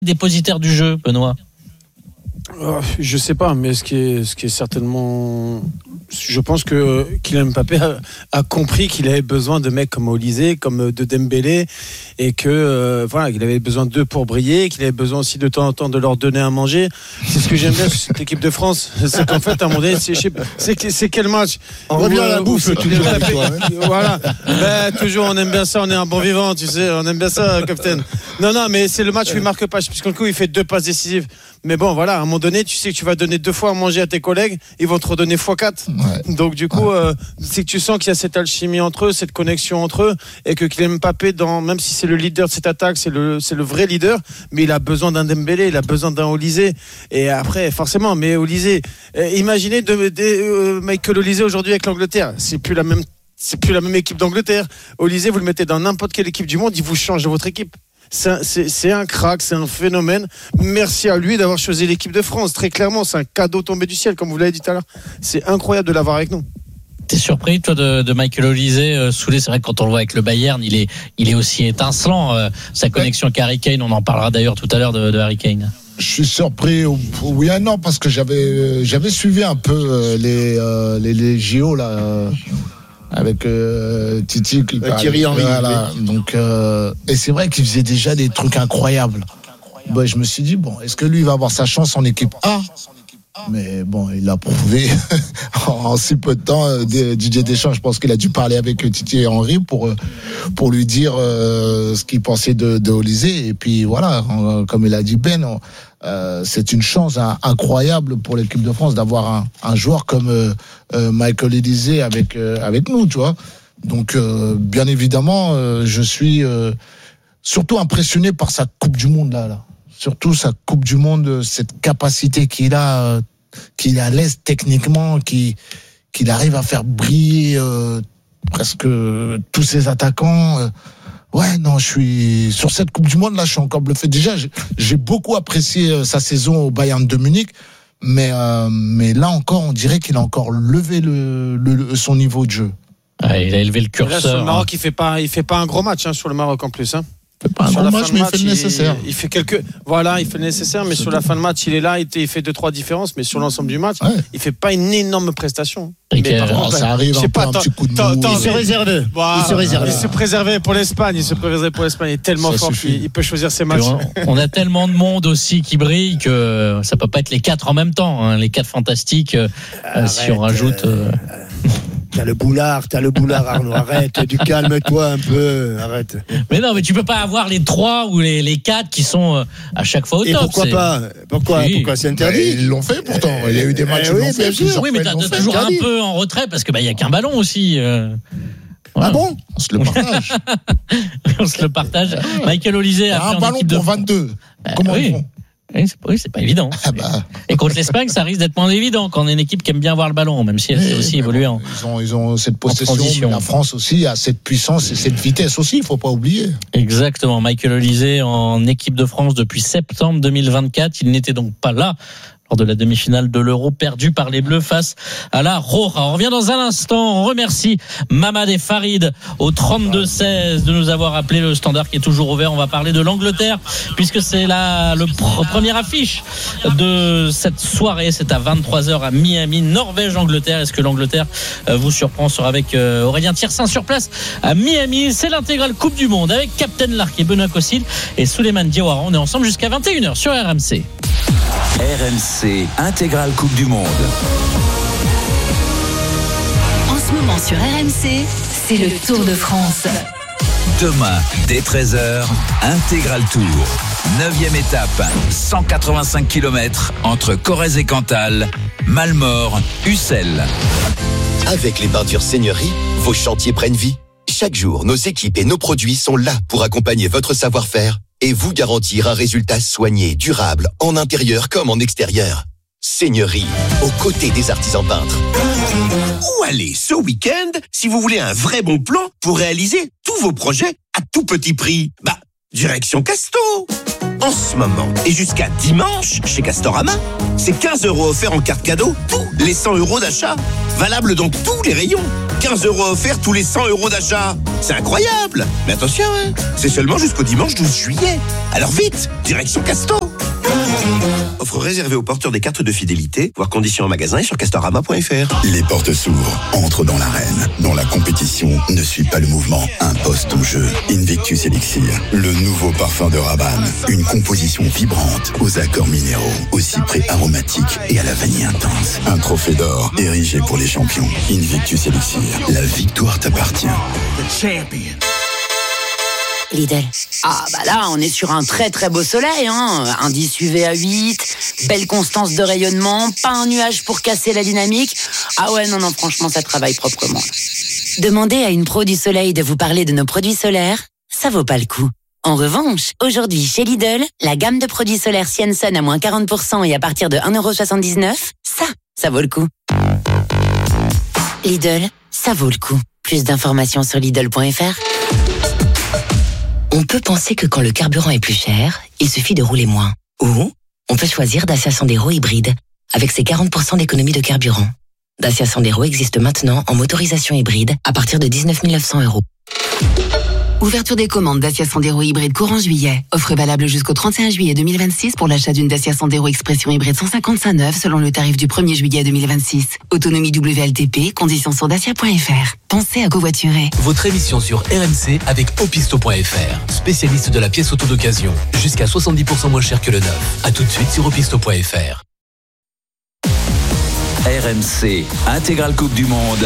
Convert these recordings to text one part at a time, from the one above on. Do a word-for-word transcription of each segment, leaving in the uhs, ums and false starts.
dépositaire du jeu, Benoît? Je sais pas, mais ce qui est, ce qui est certainement, je pense que Kylian Mbappé a, a compris qu'il avait besoin de mecs comme Olysée, comme de Dembélé, et que euh, voilà, qu'il avait besoin d'eux pour briller, qu'il avait besoin aussi de temps en temps de leur donner à manger. C'est ce que j'aime bien sur cette équipe de France, c'est qu'en fait à un moment donné, c'est, c'est, c'est quel match? On revient à la bouffe toujours avec toi. Hein. Voilà, ben, toujours on aime bien ça, on est un bon vivant, tu sais, on aime bien ça, capitaine. Non, non, mais c'est le match où il marque pas, puisqu'en le coup il fait deux passes décisives. Mais bon, voilà, à un moment donné, tu sais que tu vas donner deux fois à manger à tes collègues, ils vont te redonner fois quatre. Ouais. Donc, du coup, ouais. euh, c'est que tu sens qu'il y a cette alchimie entre eux, cette connexion entre eux, et que Kylian Mbappé, dans, même si c'est le leader de cette attaque, c'est le, c'est le vrai leader, mais il a besoin d'un Dembélé, il a besoin d'un Olysée. Et après, forcément, mais Olysée, euh, imaginez de, de, euh, Michael Olysée aujourd'hui avec l'Angleterre, c'est plus la même, c'est plus la même équipe d'Angleterre. Olysée, vous le mettez dans n'importe quelle équipe du monde, il vous change de votre équipe. C'est un, c'est, c'est un crack, c'est un phénomène. Merci à lui d'avoir choisi l'équipe de France. Très clairement, c'est un cadeau tombé du ciel, comme vous l'avez dit tout à l'heure. C'est incroyable de l'avoir avec nous. T'es surpris, toi, de, de Michael Olysée euh, Soulé? C'est vrai que quand on le voit avec le Bayern, il est, il est aussi étincelant. Euh, sa connexion avec Harry Kane, on en parlera d'ailleurs tout à l'heure de, de Harry Kane. Je suis surpris, oui et non, parce que j'avais, j'avais suivi un peu les, euh, les, les J O là. Euh... avec euh, Titi qui euh, Thierry Henry voilà. Donc euh, et c'est vrai qu'il faisait déjà des trucs incroyables. Bon, je me suis dit bon, est-ce que lui va avoir sa chance en équipe A? Mais bon, il l'a prouvé en si peu de temps. Didier Deschamps, je pense qu'il a dû parler avec Titi et Henry pour pour lui dire euh, ce qu'il pensait de, de Olysée. Et puis voilà, comme il a dit Ben, euh, c'est une chance hein, incroyable pour l'équipe de France d'avoir un, un joueur comme euh, euh, Michael Olysée avec euh, avec nous, tu vois. Donc euh, bien évidemment, euh, je suis euh, surtout impressionné par sa Coupe du Monde là. là. Surtout sa Coupe du Monde, cette capacité qu'il a, qu'il est à l'aise techniquement, qu'il, qu'il arrive à faire briller euh, presque tous ses attaquants. Euh, ouais, non, je suis sur cette Coupe du Monde là, je suis encore bluffé. Déjà, j'ai, j'ai beaucoup apprécié euh, sa saison au Bayern de Munich, mais euh, mais là encore, on dirait qu'il a encore levé le, le, le son niveau de jeu. Ouais, il a élevé le curseur. Là, sur le Maroc, hein. il fait pas, il fait pas un gros match hein, sur le Maroc en plus. Hein. Pas un sur bon la match, fin de mais match, il fait le nécessaire. Il, il fait quelques, voilà, il fait le nécessaire, mais c'est sur la fin de match, il est là, il, il fait deux trois différences, mais sur l'ensemble du match, ouais. il fait pas une énorme prestation. Mais par contre, oh, ça arrive un, pas, peu, un petit coup de mou. Il se réservait. Bah, il se réservait. Il se préservait pour l'Espagne. Il se préservait pour l'Espagne. Il est tellement ça fort qu'il il peut choisir ses matchs. On, on a tellement de monde aussi qui brille que ça peut pas être les quatre en même temps. Hein, les quatre fantastiques. Arrête, si on rajoute. Euh... T'as le boulard, t'as le boulard, Arnaud. Arrête, du calme-toi un peu. Arrête. Mais non, mais tu peux pas avoir les trois ou les, les quatre qui sont euh, à chaque fois au Et top. Pourquoi c'est... pas Pourquoi oui. Pourquoi c'est interdit? Mais ils l'ont fait pourtant. Il y a eu des matchs eh où oui, ils l'ont fait. Sûr. Oui, mais t'as toujours un peu en retrait parce que bah il y a qu'un ballon aussi. Euh... Voilà. Ah bon? On se le partage. On se le partage. Michael Olysée a un ballon pour de... vingt-deux. Bah, Comment oui. ils font? Oui, c'est, oui, c'est pas évident. Ah bah. Et contre l'Espagne, ça risque d'être moins évident quand on est une équipe qui aime bien voir le ballon, même si elle s'est aussi évoluée en. Ils ont, ils ont cette possession. Mais la France aussi a cette puissance et cette vitesse aussi, il faut pas oublier. Exactement. Michael Olysée en équipe de France depuis septembre deux mille vingt-quatre. Il n'était donc pas là lors de la demi-finale de l'Euro perdue par les Bleus face à la Roja. On revient dans un instant. On remercie Mamad et Farid au trente-deux seize de nous avoir appelé. Le standard qui est toujours ouvert. On va parler de l'Angleterre puisque c'est la le pr- première affiche de cette soirée. C'est à vingt-trois heures à Miami. Norvège-Angleterre. Est-ce que l'Angleterre euh, vous surprend? On sera avec euh, Aurélien Tiersin sur place à Miami. C'est l'intégrale Coupe du Monde avec Captain Larky, Benoît Cossil et Souleymane Diawara. On est ensemble jusqu'à vingt et une heures sur R M C. R M C intégrale Coupe du Monde. En ce moment sur R M C, c'est le Tour de France. Demain, dès treize heures, intégral Tour. Neuvième étape, cent quatre-vingt-cinq kilomètres entre Corrèze et Cantal, Malmort, Ussel. Avec les peintures Seigneurie, vos chantiers prennent vie. Chaque jour, nos équipes et nos produits sont là pour accompagner votre savoir-faire et vous garantir un résultat soigné, durable, en intérieur comme en extérieur. Seigneurie, aux côtés des artisans peintres. Où aller ce week-end si vous voulez un vrai bon plan pour réaliser tous vos projets à tout petit prix? Bah, direction Casto. En ce moment, et jusqu'à dimanche, chez Castorama, c'est quinze euros offerts en carte cadeau, tous les cent euros d'achat. Valable dans tous les rayons. quinze euros offerts tous les cent euros d'achat. C'est incroyable. Mais attention, hein, c'est seulement jusqu'au dimanche douze juillet. Alors vite, direction Casto. Offre réservée aux porteurs des cartes de fidélité, voire conditions en magasin et sur castorama point f r. Les portes s'ouvrent, entre dans l'arène, dont la compétition ne suit pas le mouvement, impose ton jeu. Invictus Elixir, le nouveau parfum de Rabanne. Une composition vibrante, aux accords minéraux, aux cyprès aromatiques et à la vanille intense. Un trophée d'or, érigé pour les champions. Invictus Elixir, la victoire t'appartient. The champion. Lidl. Ah bah là, on est sur un très très beau soleil, hein. Indice U V à huit, belle constance de rayonnement, pas un nuage pour casser la dynamique. Ah ouais, non, non, franchement, ça travaille proprement. Là. Demandez à une pro du soleil de vous parler de nos produits solaires, ça vaut pas le coup. En revanche, aujourd'hui chez Lidl, la gamme de produits solaires Sienson à moins quarante pour cent et à partir de un euro soixante-dix-neuf, ça, ça vaut le coup. Lidl, ça vaut le coup. Plus d'informations sur Lidl point f r. On peut penser que quand le carburant est plus cher, il suffit de rouler moins. Ou on peut choisir Dacia Sandero hybride, avec ses quarante pour cent d'économie de carburant. Dacia Sandero existe maintenant en motorisation hybride à partir de dix-neuf mille neuf cents euros. Ouverture des commandes Dacia Sandero hybride courant juillet. Offre valable jusqu'au trente et un juillet deux mille vingt-six pour l'achat d'une Dacia Sandero Expression hybride cent cinquante-cinq neuf selon le tarif du premier juillet deux mille vingt-six. Autonomie W L T P, conditions sur dacia point f r. Pensez à covoiturer. Votre émission sur R M C avec Opisto point f r. Spécialiste de la pièce auto d'occasion. Jusqu'à soixante-dix pour cent moins cher que le neuf. A tout de suite sur Opisto point f r. R M C, intégrale Coupe du Monde.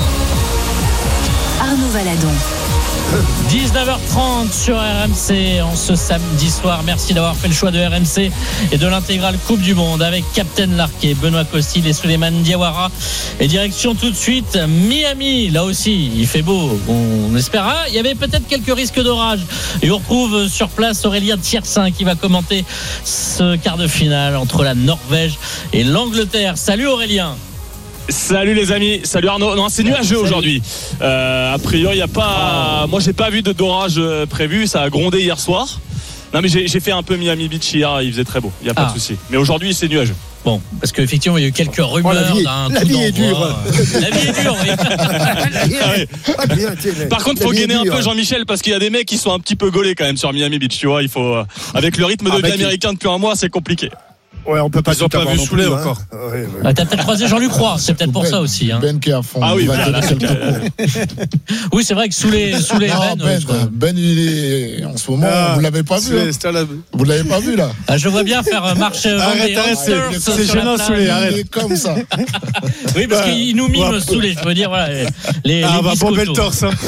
Arnaud Valadon. dix-neuf heures trente sur R M C en ce samedi soir. Merci d'avoir fait le choix de R M C et de l'intégrale Coupe du Monde avec Captain Larquet, Benoît Costil et Souleymane Diawara. Et direction tout de suite Miami. Là aussi, il fait beau. On espère. Ah, il y avait peut-être quelques risques d'orage. Et on retrouve sur place Aurélien Thiersin qui va commenter ce quart de finale entre la Norvège et l'Angleterre. Salut Aurélien. Salut les amis, salut Arnaud. Non, c'est nuageux aujourd'hui. Euh, a priori, il y a pas. Moi, j'ai pas vu de d'orage prévu. Ça a grondé hier soir. Non, mais j'ai, j'ai fait un peu Miami Beach hier. Il faisait très beau. Il y a pas ah. de souci. Mais aujourd'hui, c'est nuageux. Bon, parce qu'effectivement, il y a eu quelques rumeurs oh, la vie, d'un la coup vie d'envoi. Est dure. La vie est dure, oui. Ah ouais. Par contre, il faut gainer un peu Jean-Michel parce qu'il y a des mecs qui sont un petit peu gaulés quand même sur Miami Beach. Tu vois, il faut avec le rythme de ah, l'américain depuis un mois, c'est compliqué. Ouais, on peut pas Ils ont pas vu Soulet plus, encore. Hein. Ouais, ouais. Ah, t'as peut-être croisé Jean-Luc Roy, c'est peut-être pour Ben, ça aussi. Hein. Ben qui est à fond. Ah oui, il va ben, donner là, quelques euh... coups. Oui, c'est vrai que Soulet, Soulet non, Ben, Ben, euh, Ben, il est en ce moment. Ah, vous l'avez pas vu. Hein. la... Vous l'avez pas vu là. ah, je vois bien faire marche Arrête, arrête, c'est, c'est gênant Soulet, arrête. Il est comme ça. Oui, parce Ouais. qu'il nous mime Ouais. Soulet. Je veux dire, voilà, les. Ah, les va bomber le biscottos. torse. Hein.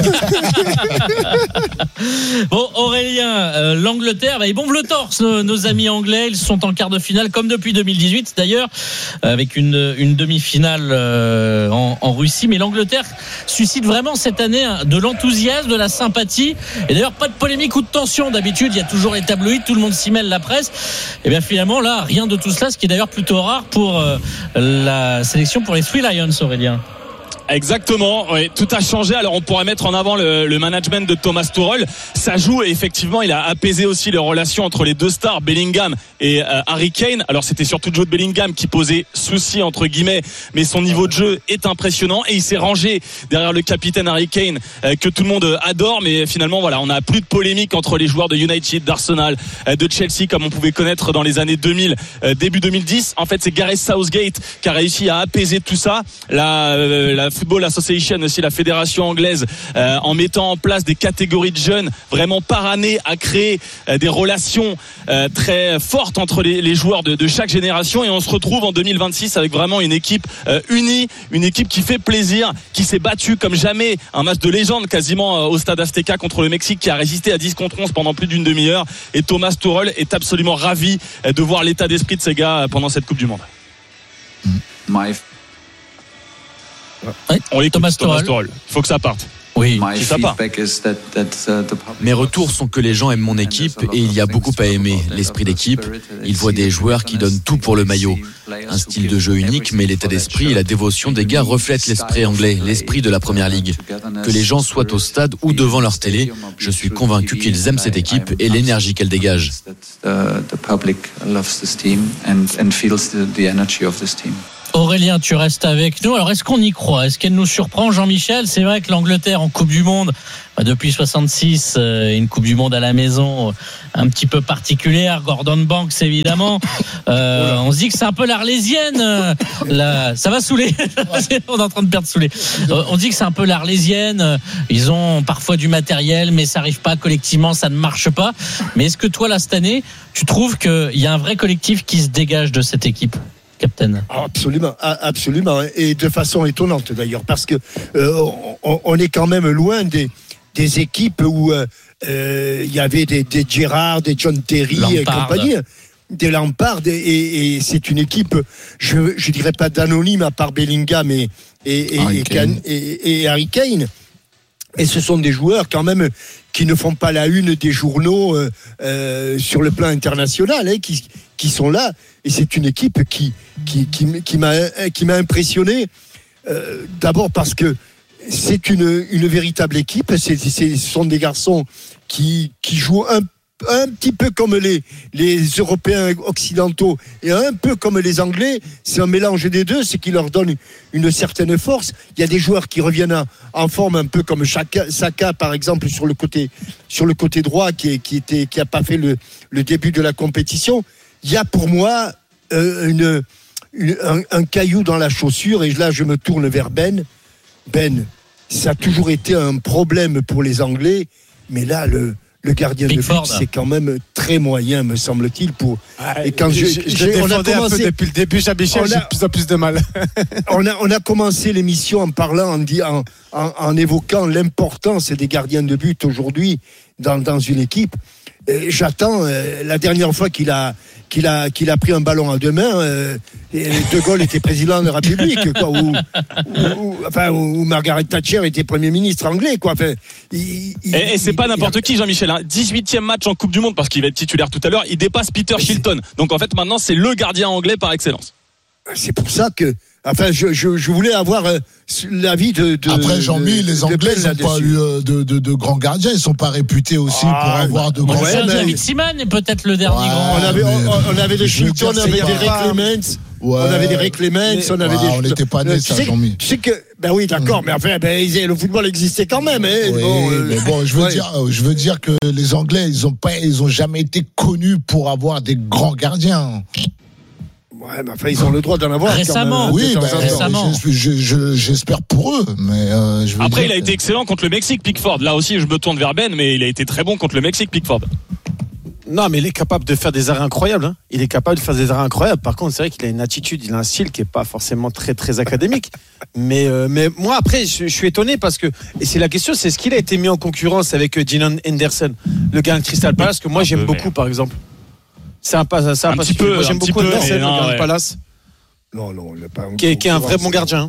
Bon, Aurélien, euh, l'Angleterre, bah, ils bombent le torse. Nos, nos amis anglais, ils sont en quart de finale, comme depuis deux mille dix-huit d'ailleurs, avec une, une demi-finale euh, en, en Russie. Mais l'Angleterre suscite vraiment cette année hein, de l'enthousiasme, de la sympathie. Et d'ailleurs, pas de polémique ou de tension. D'habitude, il y a toujours les tabloïds, tout le monde s'y mêle, la presse. Et bien finalement, là, rien de tout cela, ce qui est d'ailleurs plutôt rare pour euh, la sélection pour les Three Lions, Aurélien. Exactement, oui, tout a changé. Alors on pourrait mettre en avant le, le management de Thomas Tuchel. Ça joue et effectivement il a apaisé aussi les relations entre les deux stars, Bellingham et euh, Harry Kane. Alors c'était surtout Jude Bellingham qui posait souci entre guillemets, mais son niveau de jeu est impressionnant et il s'est rangé derrière le capitaine Harry Kane euh, que tout le monde adore. Mais finalement voilà, on n'a plus de polémique entre les joueurs de United, d'Arsenal, euh, de Chelsea comme on pouvait connaître dans les années deux mille, euh, début deux mille dix. En fait c'est Gareth Southgate qui a réussi à apaiser tout ça. La, euh, la Football Association aussi, la fédération anglaise, euh, en mettant en place des catégories de jeunes vraiment par année, à créer euh, des relations euh, très fortes entre les, les joueurs de, de chaque génération. Et on se retrouve en deux mille vingt-six avec vraiment une équipe euh, unie, une équipe qui fait plaisir, qui s'est battue comme jamais, un match de légende quasiment euh, au stade Azteca contre le Mexique, qui a résisté à dix contre onze pendant plus d'une demi-heure. Et Thomas Tuchel est absolument ravi euh, de voir l'état d'esprit de ces gars euh, pendant cette Coupe du Monde. My... Ouais, On l'écoute, Thomas Thomas Tuchel. Tuchel. Il faut que ça parte. Oui. Oui, c'est sympa. Mes retours sont que les gens aiment mon équipe et il y a beaucoup à aimer. L'esprit d'équipe, ils voient des joueurs qui donnent tout pour le maillot. Un style de jeu unique, mais l'état d'esprit et la dévotion des gars reflètent l'esprit anglais, l'esprit de la Première Ligue. Que les gens soient au stade ou devant leur télé, je suis convaincu qu'ils aiment cette équipe et l'énergie qu'elle dégage. Aurélien, tu restes avec nous. Alors, est-ce qu'on y croit ? Est-ce qu'elle nous surprend, Jean-Michel ? C'est vrai que l'Angleterre en Coupe du Monde, bah, depuis soixante-six, euh, une Coupe du Monde à la maison euh, un petit peu particulière. Gordon Banks, évidemment. Euh, on se dit que c'est un peu l'Arlésienne. Euh, la... Ça va saouler. On est en train de perdre Soulé. Euh, on dit que c'est un peu l'Arlésienne. Ils ont parfois du matériel, mais ça n'arrive pas collectivement, ça ne marche pas. Mais est-ce que toi, là, cette année, tu trouves qu'il y a un vrai collectif qui se dégage de cette équipe ? Captain. Absolument, absolument, et de façon étonnante d'ailleurs, parce que euh, on, on est quand même loin des, des équipes où il euh, y avait des, des Gerrard, des John Terry Lampard. Et compagnie, des Lampard, et, et c'est une équipe, je je dirais pas d'anonyme à part Bellingham et et, et, Harry, et, Kane. et, et Harry Kane. Et ce sont des joueurs quand même qui ne font pas la une des journaux euh, euh, sur le plan international, hein, qui qui sont là. Et c'est une équipe qui qui qui, qui m'a qui m'a impressionné. Euh, d'abord parce que c'est une une véritable équipe. C'est, c'est ce sont des garçons qui qui jouent un un petit peu comme les les Européens occidentaux et un peu comme les Anglais. C'est un mélange des deux, c'est qui leur donne une certaine force. Il y a des joueurs qui reviennent en, en forme, un peu comme Saka, Saka par exemple sur le côté sur le côté droit, qui qui était qui a pas fait le le début de la compétition. Il y a pour moi euh, une, une un, un caillou dans la chaussure, et là je me tourne vers Ben. Ben, ça a toujours été un problème pour les Anglais, mais là le Le gardien Pickford. De but, c'est quand même très moyen, me semble-t-il. Pour... Ah, et quand je, je, je on a commencé, un peu depuis le début, Jean-Michel, j'ai de plus en plus de mal. on, a, on a commencé l'émission en parlant, en, en, en, en évoquant l'importance des gardiens de but aujourd'hui dans, dans une équipe. Et j'attends euh, la dernière fois qu'il a qu'il a qu'il a pris un ballon à deux mains, euh, et De Gaulle était président de la République, quoi, ou, ou, enfin, ou Margaret Thatcher était Premier ministre anglais, quoi. Enfin, il, il, et, et c'est il, pas n'importe il, qui, Jean-Michel. Hein. dix-huitième match en Coupe du Monde, parce qu'il va être titulaire tout à l'heure. Il dépasse Peter Shilton. Donc en fait, maintenant, c'est le gardien anglais par excellence. C'est pour ça que. Enfin, je, je, je voulais avoir euh, l'avis de, de. Après, Jean-Mi, les Anglais n'ont pas eu euh, de, de, de grands gardiens. Ils ne sont pas réputés aussi ah, pour avoir de grands ouais, gardiens. David Seaman est peut-être le dernier ouais, grand. On avait, on, on avait des Shilton, on avait des Ray Clements. Ouais. On avait des Ray Clements, on avait ouais, des. On n'était pas nés, ça, Jean-Mi. Tu sais que. Ben oui, d'accord, mmh. mais enfin, ben, le football existait quand même. Hein, oui, bon, euh, mais bon, je veux, ouais. dire, je veux dire que les Anglais, ils n'ont pas, ils ont jamais été connus pour avoir des grands gardiens. Ouais, mais enfin, ils ont le droit d'en avoir. Récemment, quand même, oui, bah, récemment. Je, je, je, j'espère pour eux, mais euh, je veux après, dire il a que... été excellent contre le Mexique, Pickford. Là aussi, je me tourne vers Ben, mais il a été très bon contre le Mexique, Pickford. Non, mais il est capable de faire des arrêts incroyables. Hein. Il est capable de faire des arrêts incroyables. Par contre, c'est vrai qu'il a une attitude, il a un style qui est pas forcément très très académique. mais euh, mais moi après, je, je suis étonné parce que et c'est la question, c'est ce qu'il a été mis en concurrence avec Gillian Henderson, le gars de Crystal Palace que moi j'aime peu, beaucoup, mais... par exemple. C'est un pas, c'est un, un petit peu. Moi j'aime beaucoup Henderson, le gars de Palace. Non, non, il pas qui, est, qui est un vrai bon gardien.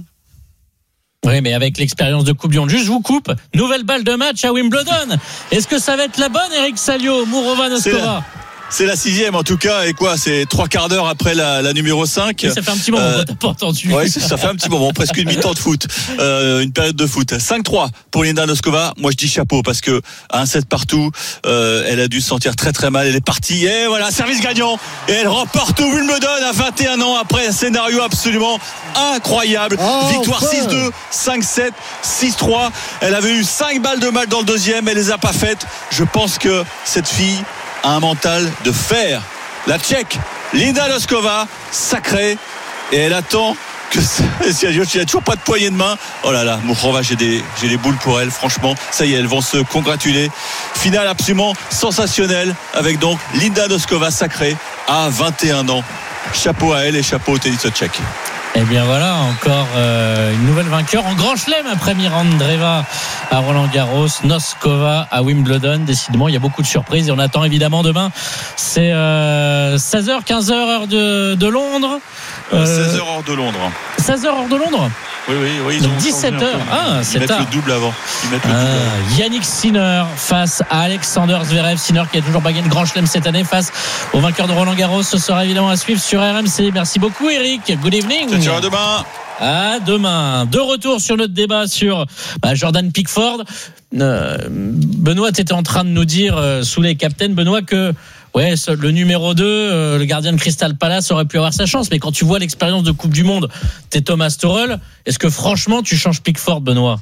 Oui, mais avec l'expérience de Coupe du Monde. Juste, je vous coupe. Nouvelle balle de match à Wimbledon. Est-ce que ça va être la bonne, Eric Salio, Mourovan Oskova? C'est la sixième en tout cas, et quoi, c'est trois quarts d'heure après la, la numéro cinq. Et ça fait un petit moment, euh, t'as pas entendu. Ouais, ça fait un petit moment, presque une mi-temps de foot, euh, une période de foot. cinq trois pour Linda Noskova. Moi je dis chapeau parce que à un set partout, euh, elle a dû se sentir très très mal. Elle est partie et voilà, service gagnant, et elle remporte Wimbledon à vingt et un ans après un scénario absolument incroyable. Oh, Victoire enfin. six deux, cinq sept, six trois. Elle avait eu cinq balles de mal dans le deuxième, elle les a pas faites. Je pense que cette fille a un mental de fer. La Tchèque Linda Noskova, sacrée, et elle attend que il n'y a toujours pas de poignée de main. Oh là là, Mourova, j'ai des j'ai des boules pour elle, franchement. Ça y est, elles vont se congratuler. Finale absolument sensationnelle avec donc Linda Noskova sacrée à vingt et un ans. Chapeau à elle et chapeau au tennis tchèque. Et bien voilà, encore euh, une nouvelle vainqueur en Grand Chelem après Mirandreva à Roland-Garros, Noskova à Wimbledon. Décidément, il y a beaucoup de surprises et on attend évidemment demain. C'est euh, seize heures, quinze heures heure de, de Londres. Euh, seize heures heure de Londres. seize heures heure de Londres. Oui, oui, oui. Ils ont dix-sept heures. Ah, ils c'est mettent tard. le double avant. Ils mettent le Ah, double avant. Yannick Sinner face à Alexander Zverev. Sinner qui a toujours pas gagné de grand chelem cette année face au vainqueur de Roland Garros. Ce sera évidemment à suivre sur R M C. Merci beaucoup Eric. Good evening. Ciao, à demain. À demain. De retour sur notre débat sur bah, Jordan Pickford. Euh, Benoît, tu étais en train de nous dire euh, sous les captains, Benoît, que ouais, le numéro deux, euh, le gardien de Crystal Palace aurait pu avoir sa chance. Mais quand tu vois l'expérience de Coupe du Monde, t'es Thomas Tuchel. Est-ce que franchement tu changes Pickford, Benoît?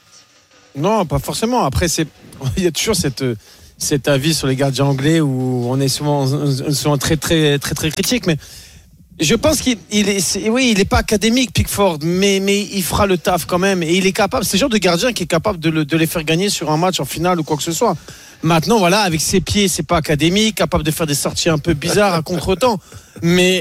Non, pas forcément. Après, c'est il y a toujours cette cet avis sur les gardiens anglais où on est souvent, souvent très très très très critique, mais je pense qu'il il est, c'est, oui, il est pas académique Pickford, mais mais il fera le taf quand même et il est capable. C'est le genre de gardien qui est capable de, le, de les faire gagner sur un match en finale ou quoi que ce soit. Maintenant, voilà, avec ses pieds, c'est pas académique, capable de faire des sorties un peu bizarres à contre-temps, mais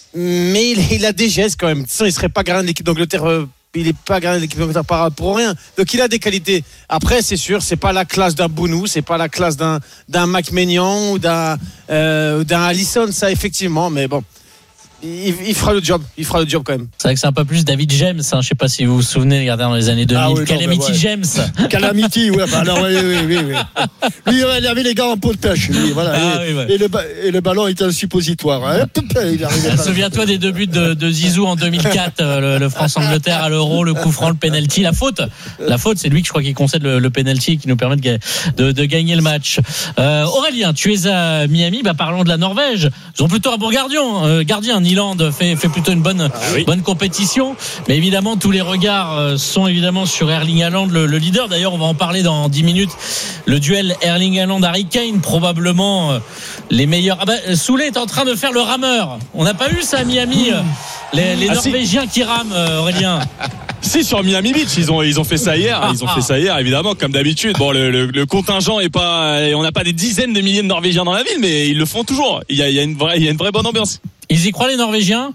mais il, il a des gestes quand même. Sinon, il serait pas gardien de l'équipe d'Angleterre. Euh, il n'est pas gardien de l'équipe d'Angleterre par pour rien. Donc il a des qualités. Après, c'est sûr, c'est pas la classe d'un Bounou, c'est pas la classe d'un d'un McMahon ou d'un euh, d'un Alisson, ça effectivement. Mais bon. Il, il fera le job, il fera le job quand même. C'est vrai que c'est un peu plus David James, hein. Je sais pas si vous vous souvenez, regardez dans les années deux mille. Ah oui, Calamity ouais. James. Calamity, ouais, bah alors oui, oui, oui, oui. Lui, il avait les gars en pot de pêche, lui, voilà. Ah, et, oui, ouais. et, le, et le ballon était un suppositoire. Hein. Il ah, souviens-toi des deux buts de, de Zizou en deux mille quatre, le, le France-Angleterre à l'Euro, le coup franc, le penalty, la faute. La faute, c'est lui que je crois qui concède le, le penalty qui nous permet de, de, de gagner le match. Euh, Aurélien, tu es à Miami, bah parlons de la Norvège. Ils ont plutôt un bon gardien, euh, gardien. Nyland fait, fait plutôt une bonne, ah oui. bonne compétition, mais évidemment tous les regards sont évidemment sur Erling Haaland, le, le leader. D'ailleurs, on va en parler dans dix minutes. Le duel Erling Haaland-Harry Kane, probablement les meilleurs. Ah bah, Soulé est en train de faire le rameur. On n'a pas eu ça à Miami, les, les ah Norvégiens si. qui rament, Aurélien. Si, sur Miami Beach, ils ont ils ont fait ça hier. Ils ont fait ça hier, évidemment, comme d'habitude. Bon, le, le, le contingent est pas, on n'a pas des dizaines de milliers de Norvégiens dans la ville, mais ils le font toujours. Il y a, il y a une vraie, il y a une vraie bonne ambiance. Ils y croient, les Norvégiens?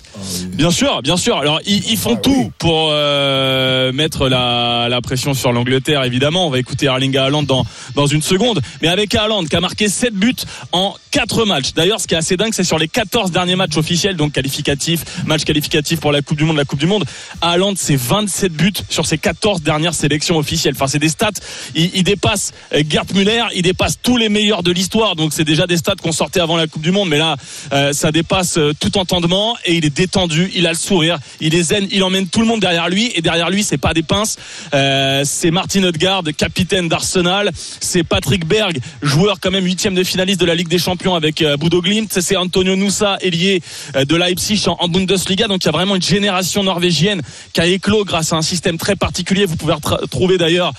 Bien sûr, bien sûr. Alors ils, ils font ah, tout oui. pour euh, mettre la, la pression sur l'Angleterre. Évidemment, on va écouter Erling Haaland dans dans une seconde. Mais avec Haaland qui a marqué sept buts en quatre matchs. D'ailleurs, ce qui est assez dingue, c'est sur les quatorze derniers matchs officiels, donc qualificatifs, matchs qualificatifs pour la Coupe du Monde, la Coupe du Monde. Haaland, c'est vingt-sept buts sur ses quatorze dernières sélections officielles. Enfin, c'est des stats. Il, il dépasse Gerd Müller, il dépasse tous les meilleurs de l'histoire. Donc c'est déjà des stats qu'on sortait avant la Coupe du Monde, mais là, euh, ça dépasse tout entendement et il est détendu, il a le sourire, il est zen, il emmène tout le monde derrière lui et derrière lui c'est pas des pinces, euh, c'est Martin Odegaard, capitaine d'Arsenal, c'est Patrick Berg, joueur quand même huitième de finaliste de la Ligue des Champions avec euh, Bodo Glimt, c'est Antonio Nusa, ailier euh, de Leipzig en, en Bundesliga. Donc il y a vraiment une génération norvégienne qui a éclos grâce à un système très particulier. Vous pouvez retra- trouver d'ailleurs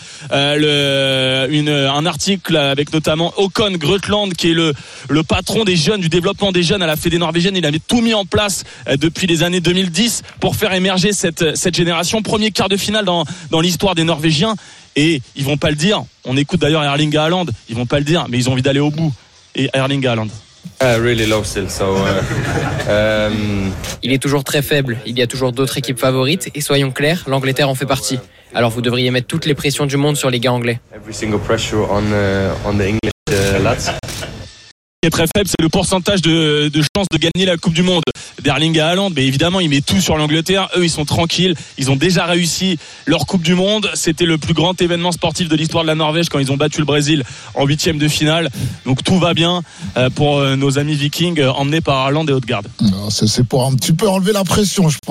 euh, le, une, un article avec notamment Håkon Grøtland qui est le, le patron des jeunes, du développement des jeunes à la Fédé norvégienne. Il avait tout mis en place euh, depuis les années deux mille dix pour faire émerger cette, cette génération. Premier quart de finale dans, dans l'histoire des Norvégiens. Et ils vont pas le dire. On écoute d'ailleurs Erling Haaland. Ils vont pas le dire, mais ils ont envie d'aller au bout. Et Erling Haaland. Uh, really low still, so, uh, um... Il est toujours très faible. Il y a toujours d'autres équipes favorites. Et soyons clairs, l'Angleterre en fait partie. Alors vous devriez mettre toutes les pressions du monde sur les gars anglais. Every single pressure on, uh, on the English uh, lads. Ce qui est très faible, c'est le pourcentage de, de chances de gagner la Coupe du Monde d'Erling Haaland. Mais évidemment, il met tout sur l'Angleterre. Eux, ils sont tranquilles. Ils ont déjà réussi leur Coupe du Monde. C'était le plus grand événement sportif de l'histoire de la Norvège quand ils ont battu le Brésil en huitième de finale. Donc tout va bien pour nos amis vikings emmenés par Haaland et Odegaard. C'est, c'est pour un petit peu enlever la pression, je pense.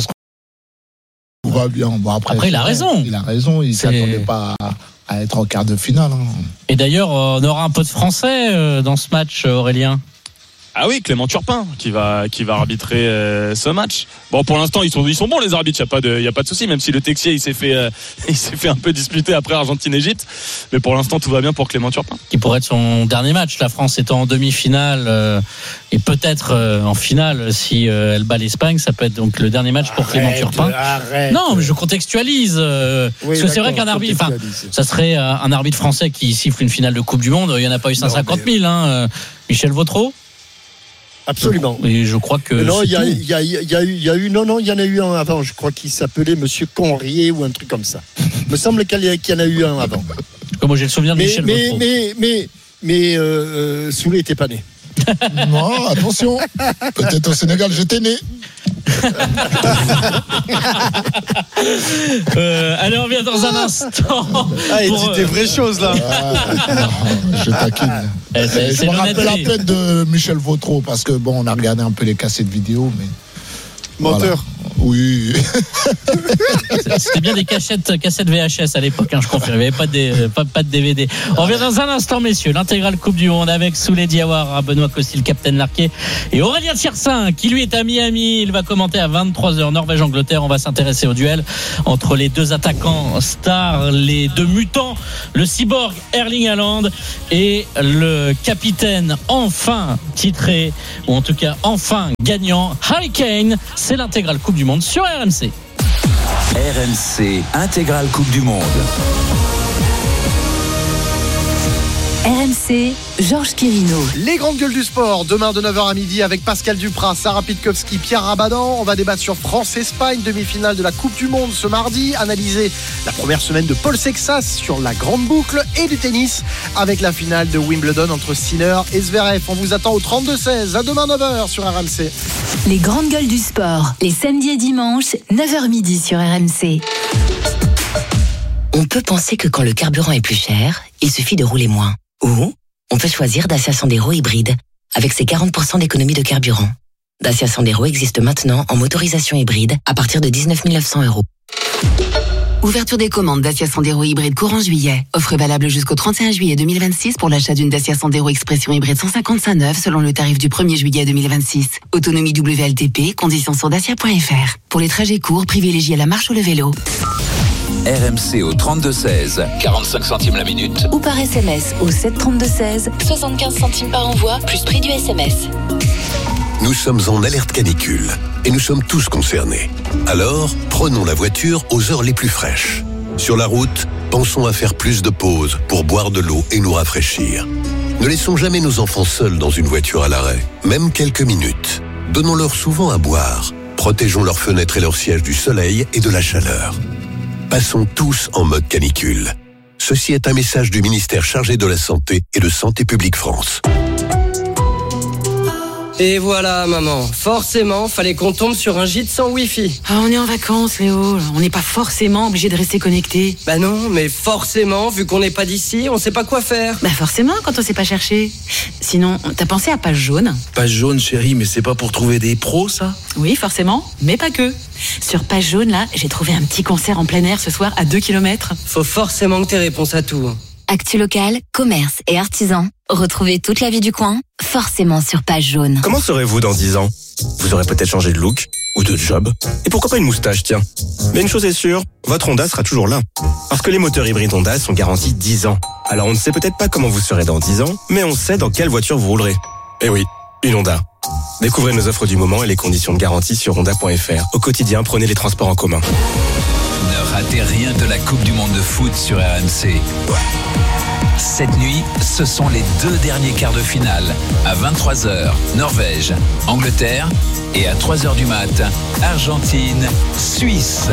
Tout va bien. Bon, après, après, il a raison. Il a raison. Il ne s'attendait pas à... à être en quart de finale. Hein. Et d'ailleurs, on aura un peu de français dans ce match, Aurélien. Ah oui, Clément Turpin qui va qui va arbitrer euh, ce match. Bon, pour l'instant, ils sont ils sont bons les arbitres, il y a pas de il y a pas de souci, même si le Texier il s'est fait euh, il s'est fait un peu disputer après Argentine-Égypte, mais pour l'instant tout va bien pour Clément Turpin. Qui pourrait être son dernier match, la France étant en demi-finale euh, et peut-être euh, en finale si euh, elle bat l'Espagne, ça peut être donc le dernier match pour arrête, Clément Turpin. Arrête. Non, mais je contextualise euh, oui, parce que c'est vrai qu'un arbitre enfin ça serait euh, un arbitre français qui siffle une finale de Coupe du Monde, il y en a pas eu cent cinquante mille hein, euh, Michel Vautreau. Absolument. Et je crois que non, il y a, y, a, y, a eu, y a eu, non, non, il y en a eu un avant. Je crois qu'il s'appelait Monsieur Conrier ou un truc comme ça. Il me semble qu'il y, qu'il y en a eu un avant. Comme moi, j'ai le souvenir de mais, Michel mais, Vautreau. Mais, mais, mais, euh, euh, Soulé n'était pas né. Non, attention. Peut-être au Sénégal, j'étais né. euh, allez, on revient dans un instant. Ah, il pour, dit des vraies choses là. Ah, je taquine. Eh, c'est, je c'est me rappelle l'honnêteté. la peine de Michel Vautreau parce que bon, on a regardé un peu les cassettes vidéo, mais. Menteur. Voilà. Oui. C'était bien des cachettes, cassettes V H S à l'époque, hein, je confirme. Il n'y avait pas de, pas, pas de D V D. On revient dans un instant, messieurs. L'intégrale Coupe du Monde avec Souley Diawara, Benoît Costil, Captain Larquet et Aurélien Tiersin, qui lui est à Miami. Il va commenter à vingt-trois heures Norvège-Angleterre. On va s'intéresser au duel entre les deux attaquants stars, les deux mutants, le cyborg Erling Haaland et le capitaine enfin titré, ou en tout cas enfin gagnant, Harry Kane. C'est l'intégrale Coupe du Monde sur R M C. R M C intégrale Coupe du Monde. R M C, Georges Quirino. Les grandes gueules du sport, demain de neuf heures à midi avec Pascal Duprat, Sarah Pitkowski, Pierre Rabadan. On va débattre sur France-Espagne, demi-finale de la Coupe du Monde ce mardi. Analyser la première semaine de Paul Sexas sur la grande boucle et du tennis avec la finale de Wimbledon entre Sinner et Zverev. On vous attend au trente-deux seize. À demain neuf heures sur R M C. Les grandes gueules du sport, les samedis et dimanches, neuf heures midi sur R M C. On peut penser que quand le carburant est plus cher, il suffit de rouler moins. Ou on peut choisir Dacia Sandero hybride avec ses quarante pour cent d'économie de carburant. Dacia Sandero existe maintenant en motorisation hybride à partir de dix-neuf mille neuf cents euros. Ouverture des commandes Dacia Sandero hybride courant juillet. Offre valable jusqu'au trente et un juillet deux mille vingt-six pour l'achat d'une Dacia Sandero Expression hybride cent cinquante-cinq neuve selon le tarif du premier juillet deux mille vingt-six. Autonomie W L T P, conditions sur dacia point f r. Pour les trajets courts, privilégiez la marche ou le vélo. R M C au trente-deux seize, quarante-cinq centimes la minute. Ou par S M S au sept trente-deux seize, soixante-quinze centimes par envoi, plus prix du S M S. Nous sommes en alerte canicule et nous sommes tous concernés. Alors, prenons la voiture aux heures les plus fraîches. Sur la route, pensons à faire plus de pauses pour boire de l'eau et nous rafraîchir. Ne laissons jamais nos enfants seuls dans une voiture à l'arrêt, même quelques minutes. Donnons-leur souvent à boire. Protégeons leurs fenêtres et leurs sièges du soleil et de la chaleur. Passons tous en mode canicule. Ceci est un message du ministère chargé de la Santé et de Santé publique France. Et voilà, maman. Forcément, fallait qu'on tombe sur un gîte sans Wi-Fi. Ah, on est en vacances, Léo. On n'est pas forcément obligé de rester connecté. Bah non, mais forcément, vu qu'on n'est pas d'ici, on sait pas quoi faire. Bah forcément, quand on sait pas chercher. Sinon, t'as pensé à Page Jaune? Page Jaune, chérie, mais c'est pas pour trouver des pros, ça? Oui, forcément, mais pas que. Sur Page Jaune, là, j'ai trouvé un petit concert en plein air ce soir à deux kilomètres. Faut forcément que t'aies réponse à tout. Actu local, commerce et artisans. Retrouvez toute la vie du coin, forcément sur Page Jaune. Comment serez-vous dans dix ans? Vous aurez peut-être changé de look ou de job. Et pourquoi pas une moustache, tiens. Mais une chose est sûre, votre Honda sera toujours là. Parce que les moteurs hybrides Honda sont garantis dix ans. Alors on ne sait peut-être pas comment vous serez dans dix ans, mais on sait dans quelle voiture vous roulerez. Eh oui, une Honda. Découvrez nos offres du moment et les conditions de garantie sur honda point f r. Au quotidien, prenez les transports en commun. Ne ratez rien de la Coupe du Monde de foot sur R M C. Cette nuit, ce sont les deux derniers quarts de finale. À vingt-trois heures, Norvège, Angleterre. Et à trois heures du mat, Argentine, Suisse.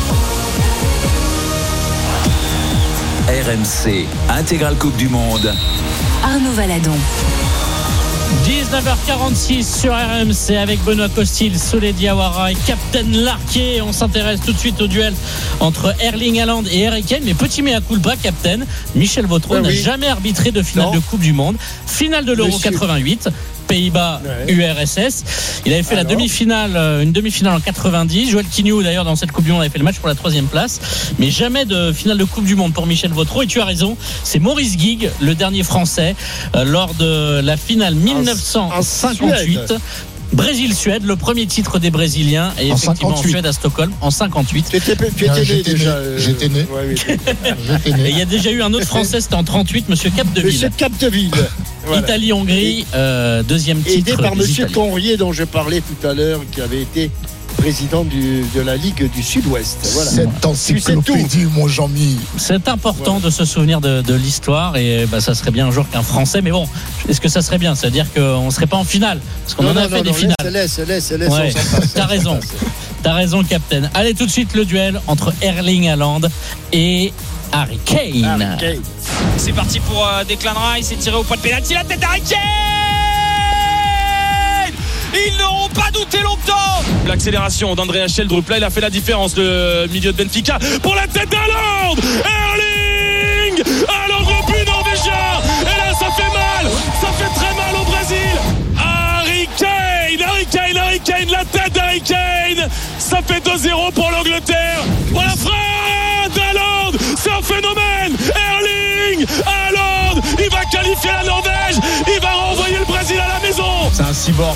R M C, intégrale Coupe du Monde. Arnaud Valadon. dix-neuf heures quarante-six sur R M C avec Benoît Costil, Souley Diawara et Captain Larquet. On s'intéresse tout de suite au duel entre Erling Haaland et Harry Kane. Mais petit mea culpa, Captain, Michel Vautreau ouais, n'a oui. jamais arbitré de finale Non. de Coupe du Monde. Finale de l'Euro Monsieur. quatre-vingt-huit. Pays-Bas, Ouais. U R S S. Il avait fait Alors. la demi-finale, euh, une demi-finale en quatre-vingt-dix. Joël Quignou, d'ailleurs, dans cette Coupe du Monde, avait fait le match pour la troisième place. Mais jamais de finale de Coupe du Monde pour Michel Vautreau. Et tu as raison, c'est Maurice Guigues, le dernier Français, euh, lors de la finale dix-neuf cent cinquante-huit. Suède. Brésil-Suède, le premier titre des Brésiliens. Et En effectivement, en cinquante-huit. Suède à Stockholm, en cinquante-huit. Tu étais, tu Ah, étais né j'étais déjà. né. euh, J'étais né. ouais, oui. J'étais Et né. il y a déjà eu un autre Français, c'était en trente-huit, Monsieur Capdeville. Monsieur Capdeville. Voilà. Italie-Hongrie, euh, deuxième titre. Aidé par des Monsieur Italiens. Conrier, dont je parlais tout à l'heure, qui avait été président du, de la Ligue du Sud-Ouest. Voilà. Cette encyclopédie, mon Jean-Mi. C'est important Ouais. de se souvenir de, de l'histoire et bah, ça serait bien un jour qu'un Français, mais bon, est-ce que ça serait bien? C'est-à-dire qu'on ne serait pas en finale, parce qu'on Non, en a non, fait non, des non, finales. Laisse, laisse, laisse, laisse. Ouais, on s'en passe, t'as on s'en raison. passe. T'as raison, Captain. Allez, tout de suite le duel entre Erling Haaland et Harry Kane. Ah, okay. C'est parti pour euh, Declan Rice, c'est tiré au point de pénalty, la tête d'Harry Kane. Ils n'auront pas douté longtemps. l'accélération d'André Schellstrup. Là, il a fait la différence, le milieu de Benfica. Pour la tête d'Haaland, Erling Haaland, le but norvégien. Et là, ça fait mal, ça fait très mal au Brésil. Harry Kane, Harry Kane, Harry Kane, la tête d'Harry Kane. Ça fait deux zéro pour l'Angleterre. Voilà, frappe d'Haaland, c'est un phénomène. Erling Haaland, il va qualifier la Norvège, il va renvoyer le Brésil à la maison. C'est un cyborg.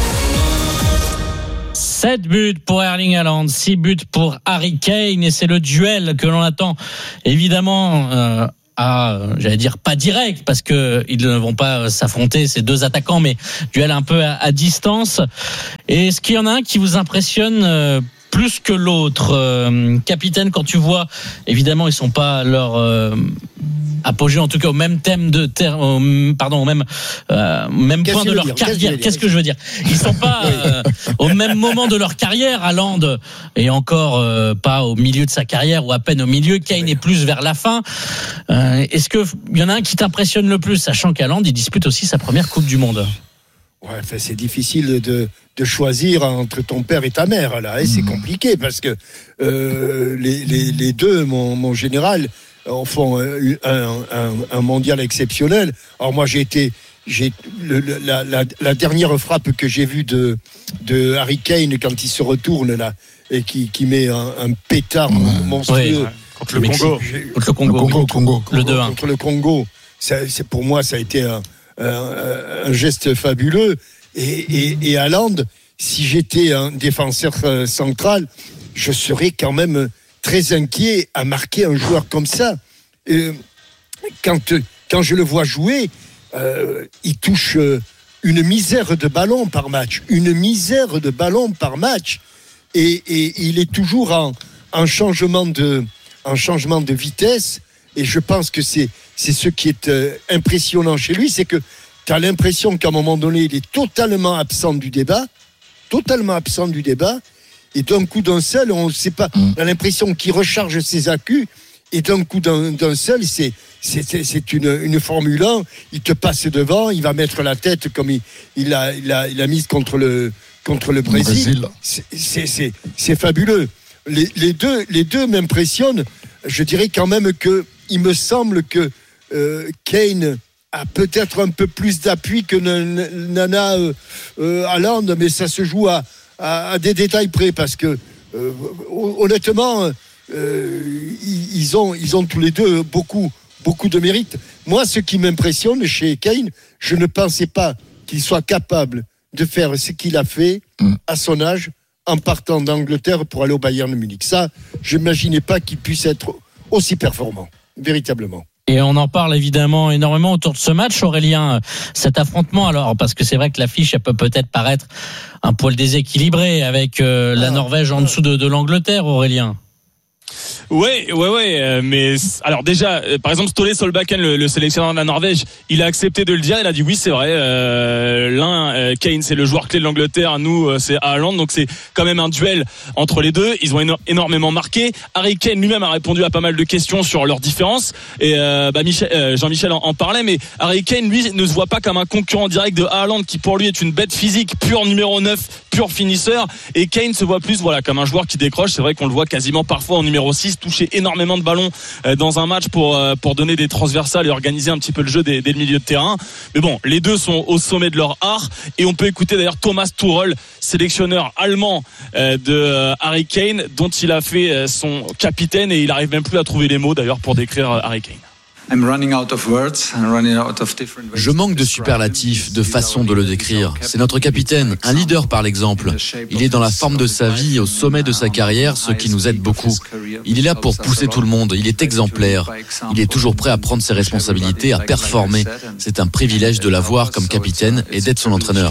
sept buts pour Erling Haaland, six buts pour Harry Kane, et c'est le duel que l'on attend évidemment euh, à, j'allais dire pas direct, parce que ils ne vont pas s'affronter ces deux attaquants, mais duel un peu à, à distance. Et est-ce qu'il y en a un qui vous impressionne euh, plus que l'autre, euh, capitaine, quand tu vois, évidemment ils sont pas à leur euh, apogée, en tout cas au même thème de ter- au, pardon au même euh, même Qu'est-ce point de leur dire carrière. Qu'est-ce, Qu'est-ce que je veux dire? Ils sont pas euh, au même moment de leur carrière. Haaland et encore euh, pas au milieu de sa carrière, ou à peine au milieu. Kane est plus vers la fin. Euh, est-ce que il y en a un qui t'impressionne le plus, sachant qu'Haaland il dispute aussi sa première Coupe du Monde? Ouais, enfin, c'est difficile de, de choisir entre ton père et ta mère, là. Et c'est compliqué parce que euh, les, les, les deux, mon, mon général, en font un, un, un mondial exceptionnel. Alors moi, j'ai été, j'ai le, la, la, la dernière frappe que j'ai vue de, de Harry Kane quand il se retourne là et qui, qui met un, un pétard monstrueux. Oui, ouais. Contre le Congo. Contre le Congo. Le Congo, Congo. Le deux un. Contre le Congo. Ça, c'est, pour moi, ça a été un, un, un geste fabuleux. Et, et, et Haaland, si j'étais un défenseur central, je serais quand même très inquiet à marquer un joueur comme ça. Euh, quand, quand je le vois jouer, euh, il touche une misère de ballons par match. Une misère de ballons par match. Et, et il est toujours en, en, changement de, en changement de vitesse. Et je pense que c'est, c'est ce qui est euh, impressionnant chez lui, c'est que tu as l'impression qu'à un moment donné, il est totalement absent du débat, totalement absent du débat, et d'un coup d'un seul, on sait pas, on a l'impression qu'il recharge ses accus, et d'un coup d'un, d'un seul, c'est, c'est, c'est, c'est une, une Formule un, il te passe devant, il va mettre la tête comme il, il, a, il, a, il a mise contre le, contre le Brésil. Brésil. C'est, c'est, c'est, c'est fabuleux. Les, les, deux, les deux m'impressionnent. Je dirais quand même que il me semble que euh, Kane a peut-être un peu plus d'appui que Nana euh, euh, Haaland, mais ça se joue à, à, à des détails près, parce que euh, honnêtement, euh, ils, ont, ils ont tous les deux beaucoup, beaucoup de mérite. Moi, ce qui m'impressionne chez Kane, je ne pensais pas qu'il soit capable de faire ce qu'il a fait à son âge en partant d'Angleterre pour aller au Bayern Munich. Ça, je n'imaginais pas qu'il puisse être aussi performant, véritablement. Et on en parle évidemment énormément autour de ce match, Aurélien, cet affrontement. Alors, parce que c'est vrai que l'affiche, elle peut peut-être paraître un poil déséquilibrée avec euh, la Norvège en dessous de, de l'Angleterre, Aurélien. Ouais, ouais, ouais. Mais alors déjà, par exemple, Ståle Solbakken, le, le sélectionneur de la Norvège, il a accepté de le dire. Il a dit oui, c'est vrai. Euh, l'un, euh, Kane, c'est le joueur clé de l'Angleterre. Nous, euh, c'est Haaland. Donc c'est quand même un duel entre les deux. Ils ont éno- énormément marqué. Harry Kane lui-même a répondu à pas mal de questions sur leurs différences. Et euh, bah, Michel, euh, Jean-Michel en, en parlait. Mais Harry Kane, lui, ne se voit pas comme un concurrent direct de Haaland, qui pour lui est une bête physique, pur numéro neuf, pur finisseur. Et Kane se voit plus, voilà, comme un joueur qui décroche. C'est vrai qu'on le voit quasiment parfois en numéro six, toucher énormément de ballons dans un match pour pour donner des transversales et organiser un petit peu le jeu des, des milieux de terrain. Mais bon, les deux sont au sommet de leur art, et on peut écouter d'ailleurs Thomas Tuchel, sélectionneur allemand de Harry Kane, dont il a fait son capitaine, et il arrive même plus à trouver les mots d'ailleurs pour décrire Harry Kane. Je manque de superlatifs, de façon de le décrire. C'est notre capitaine, un leader par l'exemple. Il est dans la forme de sa vie, au sommet de sa carrière, ce qui nous aide beaucoup. Il est là pour pousser tout le monde, il est exemplaire. Il est toujours prêt à prendre ses responsabilités, à performer. C'est un privilège de l'avoir comme capitaine et d'être son entraîneur.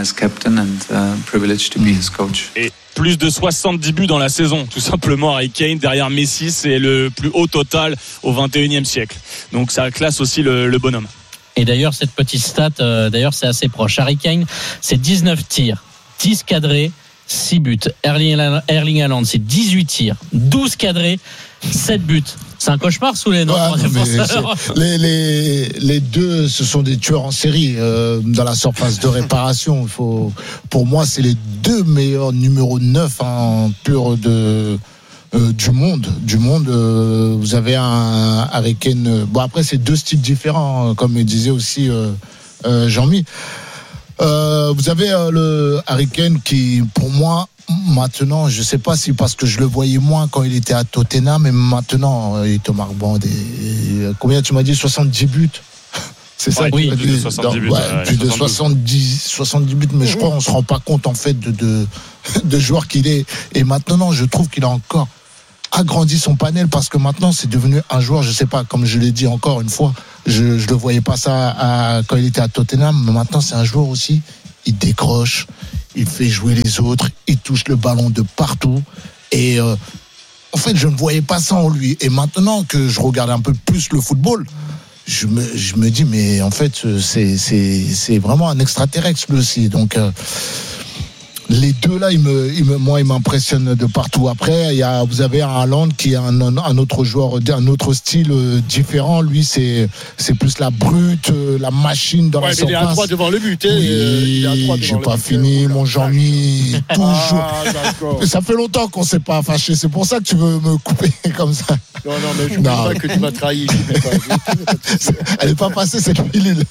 Et plus de soixante-dix buts dans la saison, tout simplement. Harry Kane, derrière Messi, c'est le plus haut total au vingt et unième siècle. Donc ça classe aussi le, le bonhomme. Et d'ailleurs, cette petite stat, euh, d'ailleurs, c'est assez proche. Harry Kane, c'est dix-neuf tirs, dix cadrés, six buts. Erling, Erling Haaland, c'est dix-huit tirs, douze cadrés, sept buts. C'est un cauchemar sous les noms. Ouais, non, les, les, les deux, ce sont des tueurs en série euh, dans la surface de réparation. Il faut, pour moi, c'est les deux meilleurs numéros neuf en pur de. Euh, du monde, du monde. Euh, vous avez un Harry Kane. Euh, bon après c'est deux styles différents, hein, comme disait aussi euh, euh, Jean-Mi. Euh, vous avez euh, le Harry Kane qui, pour moi, maintenant, je sais pas si parce que je le voyais moins quand il était à Tottenham, mais maintenant il te marque bon des. Combien tu m'as dit soixante-dix buts. C'est ça, ouais, oui, plus de soixante-dix buts. Ouais, ouais, plus de soixante-dix, soixante-dix buts, mais je crois qu'on se rend pas compte en fait de de, de joueur qu'il est. Et maintenant, je trouve qu'il a encore agrandi son panel parce que maintenant c'est devenu un joueur, je sais pas, comme je l'ai dit encore une fois, je je le voyais pas ça à, quand il était à Tottenham, mais maintenant c'est un joueur aussi, il décroche, il fait jouer les autres, il touche le ballon de partout et euh, en fait je ne voyais pas ça en lui et maintenant que je regarde un peu plus le football, je me je me dis mais en fait c'est c'est c'est vraiment un extraterrestre lui aussi, donc euh, les deux là, ils me, ils me, moi, ils m'impressionnent de partout. Après, il y a, vous avez un Haaland qui est un, un autre joueur, un autre style différent. Lui, c'est, c'est plus la brute, la machine dans ouais, la surface. Il est à trois devant le but. Hein, oui, il est à trois devant j'ai le pas but. fini, mon Jean-Mi. Toujours. Ah, ça fait longtemps qu'on s'est pas fâché. C'est pour ça que tu veux me couper comme ça. Non, non, mais je ne pas que tu m'as trahi. Elle n'est pas passée cette pilule.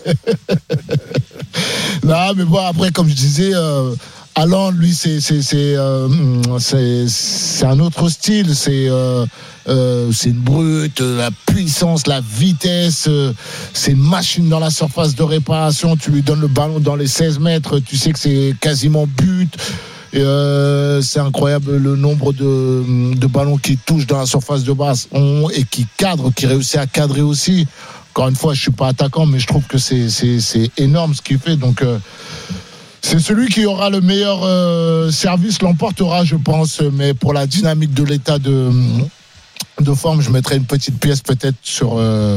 Non, mais bon, après, comme je disais. Euh, Haaland, lui, c'est c'est c'est euh, c'est c'est un autre style. C'est euh, euh, c'est une brute, la puissance, la vitesse. Euh, c'est une machine dans la surface de réparation. Tu lui donnes le ballon dans les seize mètres, tu sais que c'est quasiment but. Et euh, c'est incroyable le nombre de de ballons qui touchent dans la surface de base et qui cadre, qui réussit à cadrer aussi. Encore une fois, je suis pas attaquant, mais je trouve que c'est c'est c'est énorme ce qu'il fait. Donc euh, c'est celui qui aura le meilleur euh, service l'emportera, je pense. Mais pour la dynamique de l'état de, de forme, je mettrai une petite pièce peut-être sur, euh,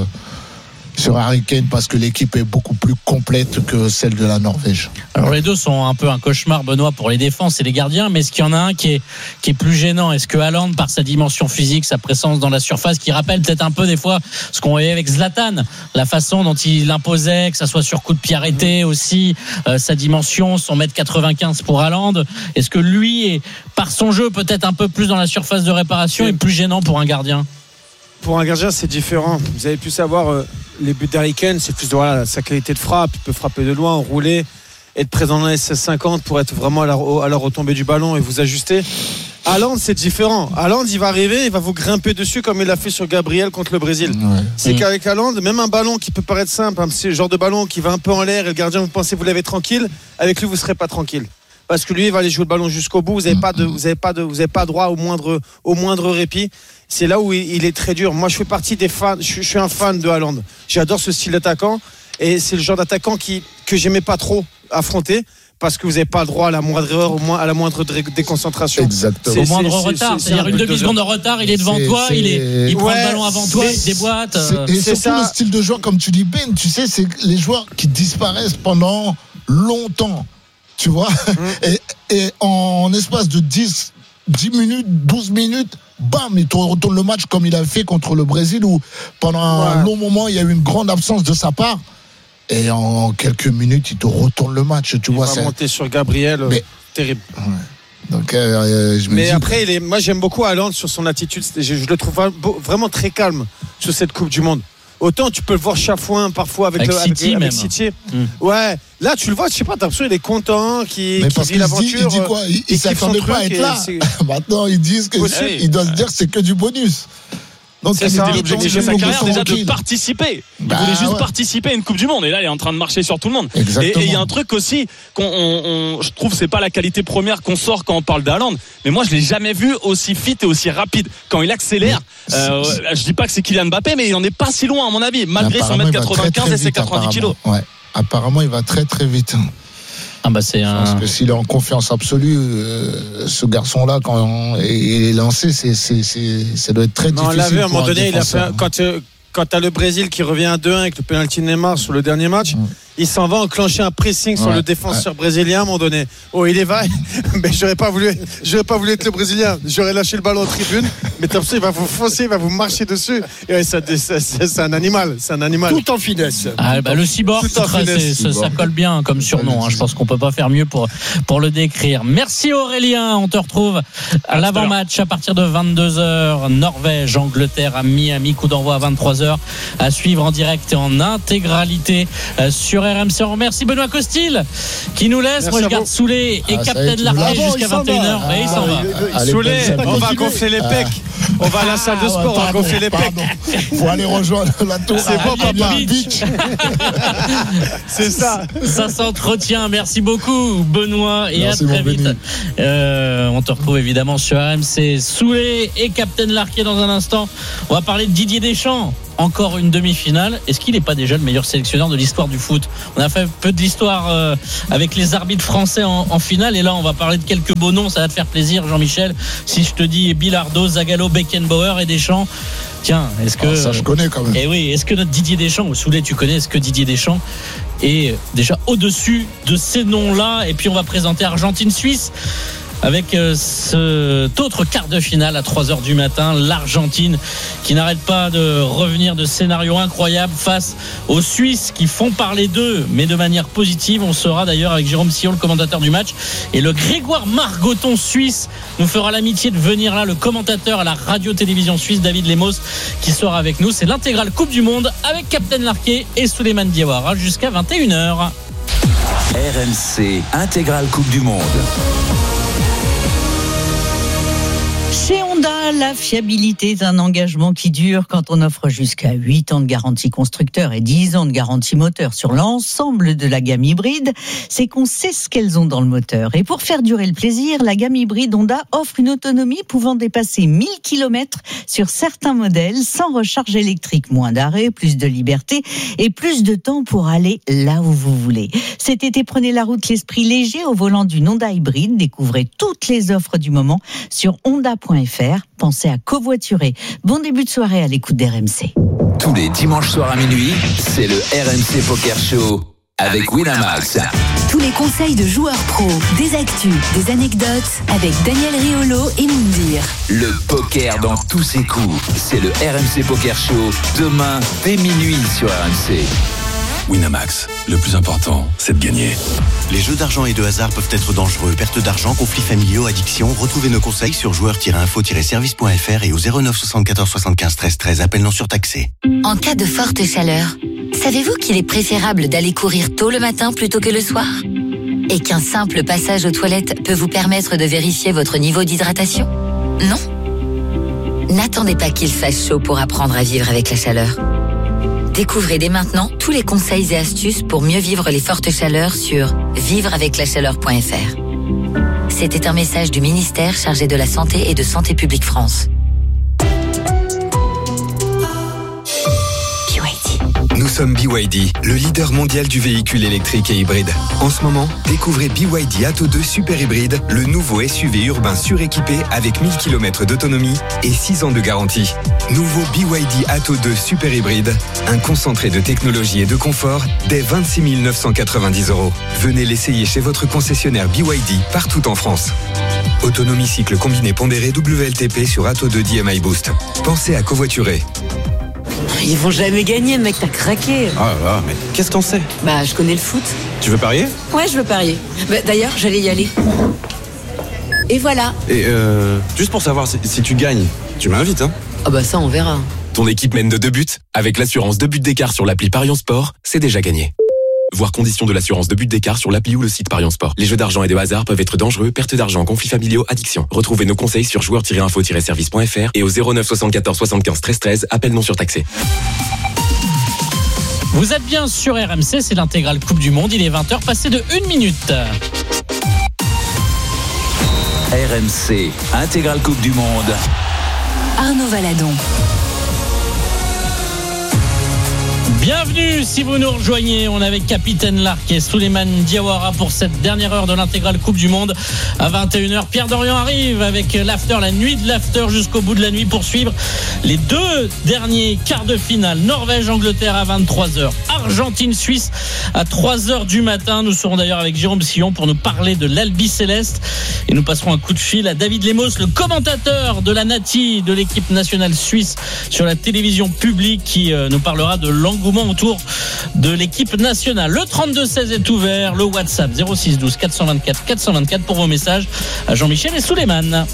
sur Harry Kane parce que l'équipe est beaucoup plus complète que celle de la Norvège. Alors les deux sont un peu un cauchemar, Benoît, pour les défenses et les gardiens, mais est-ce qu'il y en a un qui est, qui est plus gênant? Est-ce que Haaland, par sa dimension physique, sa présence dans la surface, qui rappelle peut-être un peu des fois ce qu'on voyait avec Zlatan, la façon dont il imposait, que ça soit sur coup de pied arrêté aussi, euh, sa dimension, son mètre quatre-vingt-quinze pour Haaland, est-ce que lui, est, par son jeu, peut-être un peu plus dans la surface de réparation, est plus gênant pour un gardien? Pour un gardien, c'est différent. Vous avez pu savoir, euh, les buts d'Harry Kane, c'est plus voilà, sa qualité de frappe. Il peut frapper de loin, rouler, être présent dans les seize cinquante pour être vraiment à la, à la retombée du ballon et vous ajuster. Haaland, c'est différent. Haaland, il va arriver, il va vous grimper dessus comme il l'a fait sur Gabriel contre le Brésil. Ouais. C'est mmh. qu'avec Haaland, même un ballon qui peut paraître simple, hein, c'est le genre de ballon qui va un peu en l'air et le gardien, vous pensez vous l'avez tranquille, avec lui, vous ne serez pas tranquille. Parce que lui, il va aller jouer le ballon jusqu'au bout. Vous n'avez pas de, vous avez pas de, vous avez pas droit au moindre, au moindre répit. C'est là où il est très dur. Moi, je fais partie des fans. Je suis un fan de Haaland. J'adore ce style d'attaquant. Et c'est le genre d'attaquant qui, que j'aimais pas trop affronter. Parce que vous n'avez pas le droit à la moindre erreur, au moins à la moindre déconcentration. Exactement. C'est, au moindre c'est, retard. C'est, c'est C'est-à-dire une demi-seconde de retard, il est devant c'est, toi, c'est... Il, est, il prend ouais, le ballon avant toi, il déboîte. C'est, et c'est surtout ça. Le style de joueur, comme tu dis, Ben, tu sais, c'est les joueurs qui disparaissent pendant longtemps. Tu vois, mmh. et, et en espace de dix, dix minutes, douze minutes, bam, il te retourne le match comme il a fait contre le Brésil où pendant ouais. un long moment, il y a eu une grande absence de sa part. Et en quelques minutes, il te retourne le match. Tu il vois, va c'est monter sur Gabriel, mais, terrible. Ouais. Donc, euh, je me mais dis... après, il est, moi j'aime beaucoup Haaland sur son attitude. Je, je le trouve vraiment très calme sur cette Coupe du Monde. Autant tu peux le voir chafouin parfois avec, avec le City, avec, avec City. Mmh. Ouais, là tu le vois, je sais pas, t'as l'impression qu'il est content, qu'il, qu'il vit l'aventure. Il dit quoi? Il, il s'attendait pas à être là. Maintenant ils disent que c'est, il doit se dire que c'est que du bonus. Donc c'est c'était l'objectif de sa carrière déjà de participer. Il bah, voulait juste ouais. participer à une Coupe du Monde et là il est en train de marcher sur tout le monde. Exactement. Et il y a un truc aussi qu'on on, on, je trouve c'est pas la qualité première qu'on sort quand on parle d'Haaland, mais moi je l'ai jamais vu aussi fit et aussi rapide quand il accélère. Euh, je dis pas que c'est Kylian Mbappé, mais il en est pas si loin à mon avis malgré son mètre quatre-vingt-quinze et ses quatre-vingt-dix kilos. Ouais. Apparemment il va très très vite. Ah bah c'est un... Parce que s'il est en confiance absolue, euh, ce garçon-là, quand il est lancé, c'est, c'est, c'est, ça doit être très non, difficile. On l'a vu à un moment donné, il a fait, quand, euh, quand tu as le Brésil qui revient à deux un avec le penalty de Neymar sur le dernier match, mmh. il s'en va enclencher un pressing sur Ouais, le défenseur ouais. brésilien à un moment donné. Oh, il est va, mais j'aurais pas voulu, j'aurais pas voulu être le Brésilien. J'aurais lâché le ballon en tribune, mais comme ça, il va vous foncer, il va vous marcher dessus. Et ouais, ça, ça, ça, c'est un animal, c'est un animal. Tout en finesse. Ah, bah, le cyborg, Tout en c'est- finesse. c'est- ça, ça colle bien comme surnom. hein. Je pense qu'on peut pas faire mieux pour, pour le décrire. Merci Aurélien. On te retrouve à l'avant-match à partir de vingt-deux heures. Norvège, Angleterre à Miami. Coup d'envoi à vingt-trois heures. À suivre en direct et en intégralité euh, sur R M C. On remercie Benoît Costil qui nous laisse. Merci Moi, je à garde vous. Soulé et Ah, ça y est, Captain tu Larquet l'as. Ah bon, jusqu'à il s'en vingt et une heures. va. Et il s'en Ah, va. il- Allez, Soulé, bonne on va semaine. gonfler les pecs. On va à la salle de sport, on va Pardon, gonfler les pecs. pardon. Faut aller rejoindre la tour. C'est bon, Ah, papa. Beach. C'est ça. Ça s'entretient. Merci beaucoup, Benoît. Et Merci, à très mon vite. Benny. Euh, on te retrouve évidemment sur R M C. Soulé et Captain Larquet dans un instant. On va parler de Didier Deschamps. Encore une demi-finale. Est-ce qu'il n'est pas déjà le meilleur sélectionneur de l'histoire du foot? On a fait un peu de l'histoire euh, avec les arbitres français en, en finale. Et là, on va parler de quelques beaux noms. Ça va te faire plaisir, Jean-Michel. Si je te dis Bilardo, Zagallo, Beckenbauer et Deschamps. Tiens, est-ce que. Ah, ça, je connais quand même. Eh oui, est-ce que notre Didier Deschamps, ou Soulé, tu connais, est-ce que Didier Deschamps est déjà au-dessus de ces noms-là? Et puis on va présenter Argentine-Suisse avec euh, cet autre quart de finale à trois heures du matin. L'Argentine qui n'arrête pas de revenir de scénarios incroyables face aux Suisses qui font parler d'eux, mais de manière positive. On sera d'ailleurs avec Jérôme Sillon, le commentateur du match, et le Grégoire Margoton suisse nous fera l'amitié de venir là, le commentateur à la radio-télévision suisse, David Lemos, qui sera avec nous. C'est l'intégrale Coupe du Monde avec Captain Larquet et Souleymane Diawara jusqu'à vingt et une heures. R M C intégrale Coupe du Monde. Chez Honda, la fiabilité est un engagement qui dure quand on offre jusqu'à huit ans de garantie constructeur et dix ans de garantie moteur sur l'ensemble de la gamme hybride. C'est qu'on sait ce qu'elles ont dans le moteur. Et pour faire durer le plaisir, la gamme hybride Honda offre une autonomie pouvant dépasser mille kilomètres sur certains modèles sans recharge électrique. Moins d'arrêt, plus de liberté et plus de temps pour aller là où vous voulez. Cet été, prenez la route l'esprit léger au volant d'une Honda hybride. Découvrez toutes les offres du moment sur honda point f r. Pensez à covoiturer. Bon début de soirée à l'écoute d'R M C. Tous les dimanches soirs à minuit, c'est le R M C Poker Show avec Winamax. Tous les conseils de joueurs pros, des actus, des anecdotes avec Daniel Riolo et Moundir. Le poker dans tous ses coups, c'est le R M C Poker Show demain dès minuit sur R M C. Winamax, le plus important, c'est de gagner. Les jeux d'argent et de hasard peuvent être dangereux. Perte d'argent, conflits familiaux, addiction. Retrouvez nos conseils sur joueurs tiret info tiret service point f r et au zéro neuf soixante-quatorze soixante-quinze treize treize. Appel non surtaxé. En cas de forte chaleur, savez-vous qu'il est préférable d'aller courir tôt le matin plutôt que le soir ? Et qu'un simple passage aux toilettes peut vous permettre de vérifier votre niveau d'hydratation ? Non ? N'attendez pas qu'il fasse chaud pour apprendre à vivre avec la chaleur. Découvrez dès maintenant tous les conseils et astuces pour mieux vivre les fortes chaleurs sur vivre avec la chaleur point f r. C'était un message du ministère chargé de la Santé et de Santé publique France. Nous sommes B Y D, le leader mondial du véhicule électrique et hybride. En ce moment, découvrez B Y D Atto deux Super Hybride, le nouveau S U V urbain suréquipé avec mille kilomètres d'autonomie et six ans de garantie. Nouveau B Y D Atto deux Super Hybride, un concentré de technologie et de confort dès vingt-six mille neuf cent quatre-vingt-dix euros. Venez l'essayer chez votre concessionnaire B Y D partout en France. Autonomie cycle combiné pondéré W L T P sur Atto deux D M I Boost. Pensez à covoiturer. Ils vont jamais gagner, mec, t'as craqué. Ah là là, mais qu'est-ce qu'on sait? Bah, je connais le foot. Tu veux parier? Ouais, je veux parier. Bah, d'ailleurs, j'allais y aller. Et voilà. Et euh, juste pour savoir, si, si tu gagnes, tu m'invites, hein? Ah bah ça, on verra. Ton équipe mène de deux buts. Avec l'assurance deux buts d'écart sur l'appli Parion Sport, c'est déjà gagné. Voir conditions de l'assurance de but d'écart sur l'appli ou le site Parion Sport. Les jeux d'argent et de hasard peuvent être dangereux, perte d'argent, conflits familiaux, addiction. Retrouvez nos conseils sur joueurs tiret info tiret service point f r et au zéro neuf soixante-quatorze soixante-quinze treize treize, appel non surtaxé. Vous êtes bien sur R M C, c'est l'intégrale Coupe du Monde, il est vingt heures passé de une minute. R M C, intégrale Coupe du Monde. Arnaud Valadon. Bienvenue si vous nous rejoignez, on est avec Capitaine Lark et Souleymane Diawara pour cette dernière heure de l'intégrale Coupe du Monde. À vingt et une heures, Pierre Dorian arrive avec l'after, la nuit de l'after jusqu'au bout de la nuit pour suivre les deux derniers quarts de finale. Norvège-Angleterre à vingt-trois heures, Argentine-Suisse à trois heures du matin. Nous serons d'ailleurs avec Jérôme Sillon pour nous parler de l'Albi Céleste et nous passerons un coup de fil à David Lemos, le commentateur de la Nati de l'équipe nationale suisse sur la télévision publique, qui nous parlera de l'engouement autour de l'équipe nationale. Le trente-deux seize est ouvert, le WhatsApp zéro six douze quatre cent vingt-quatre quatre cent vingt-quatre pour vos messages à Jean-Michel et Souleymane.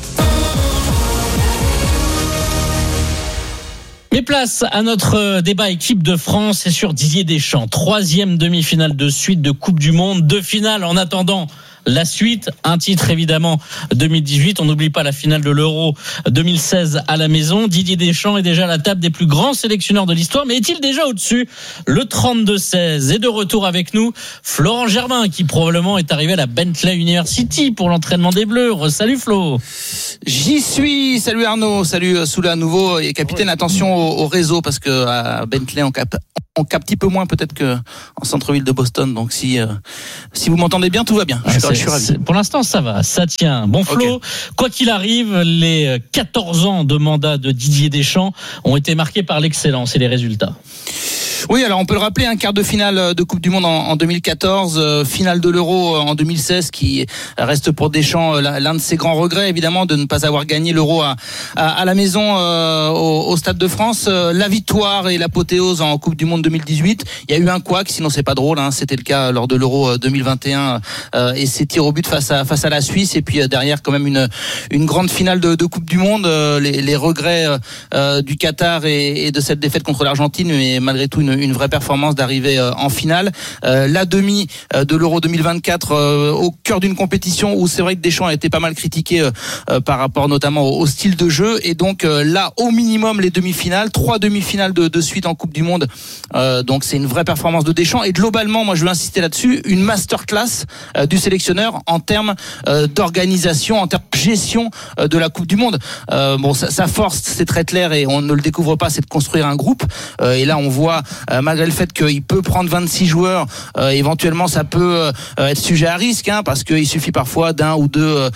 Mais place à notre débat équipe de France et sur Didier Deschamps. Troisième demi-finale de suite de Coupe du Monde, deux finales en attendant la suite, un titre évidemment deux mille dix-huit, on n'oublie pas la finale de l'Euro deux mille seize à la maison. Didier Deschamps est déjà à la table des plus grands sélectionneurs de l'histoire, mais est-il déjà au-dessus? Le trente-deux seize est de retour avec nous Florent Germain, qui probablement est arrivé à la Bentley University pour l'entraînement des Bleus. Salut Flo. J'y suis, salut Arnaud, salut Soula à nouveau, et capitaine, attention au, au réseau, parce que à Bentley on capte on capte un petit peu moins peut-être que en centre-ville de Boston, donc si euh, si vous m'entendez bien, tout va bien. Je, ah, je suis ravi. Pour l'instant ça va, ça tient. Bon Flo, okay. Quoi qu'il arrive, les quatorze ans de mandat de Didier Deschamps ont été marqués par l'excellence et les résultats. Oui, alors on peut le rappeler, un quart de finale de Coupe du Monde en, en deux mille quatorze, euh, finale de l'Euro en deux mille seize, qui reste pour Deschamps euh, l'un de ses grands regrets, évidemment, de ne pas avoir gagné l'Euro à, à, à la maison euh, au, au Stade de France. Euh, la victoire et l'apothéose en Coupe du Monde deux mille dix-huit, il y a eu un couac, sinon c'est pas drôle, hein, c'était le cas lors de l'Euro deux mille vingt et un euh, et ses tirs au but face à face à la Suisse, et puis euh, derrière quand même une une grande finale de, de Coupe du Monde, euh, les, les regrets euh, du Qatar et, et de cette défaite contre l'Argentine, mais malgré tout une, une vraie performance d'arriver euh, en finale. Euh, la demi euh, de l'Euro deux mille vingt-quatre euh, au cœur d'une compétition où c'est vrai que Deschamps a été pas mal critiqué euh, euh, par rapport notamment au, au style de jeu, et donc euh, là au minimum les demi-finales, trois demi-finales de, de suite en Coupe du Monde, euh, donc c'est une vraie performance de Deschamps, et globalement moi je veux insister là-dessus, une masterclass euh, du sélectionneur en termes euh, d'organisation, en termes de gestion euh, de la Coupe du Monde. Euh, bon, sa, sa force c'est très clair et on ne le découvre pas, c'est de construire un groupe, euh, et là on voit euh, malgré le fait qu'il peut prendre vingt-six joueurs, euh, éventuellement ça peut euh, être sujet à risque, hein, parce qu'il suffit parfois d'un ou deux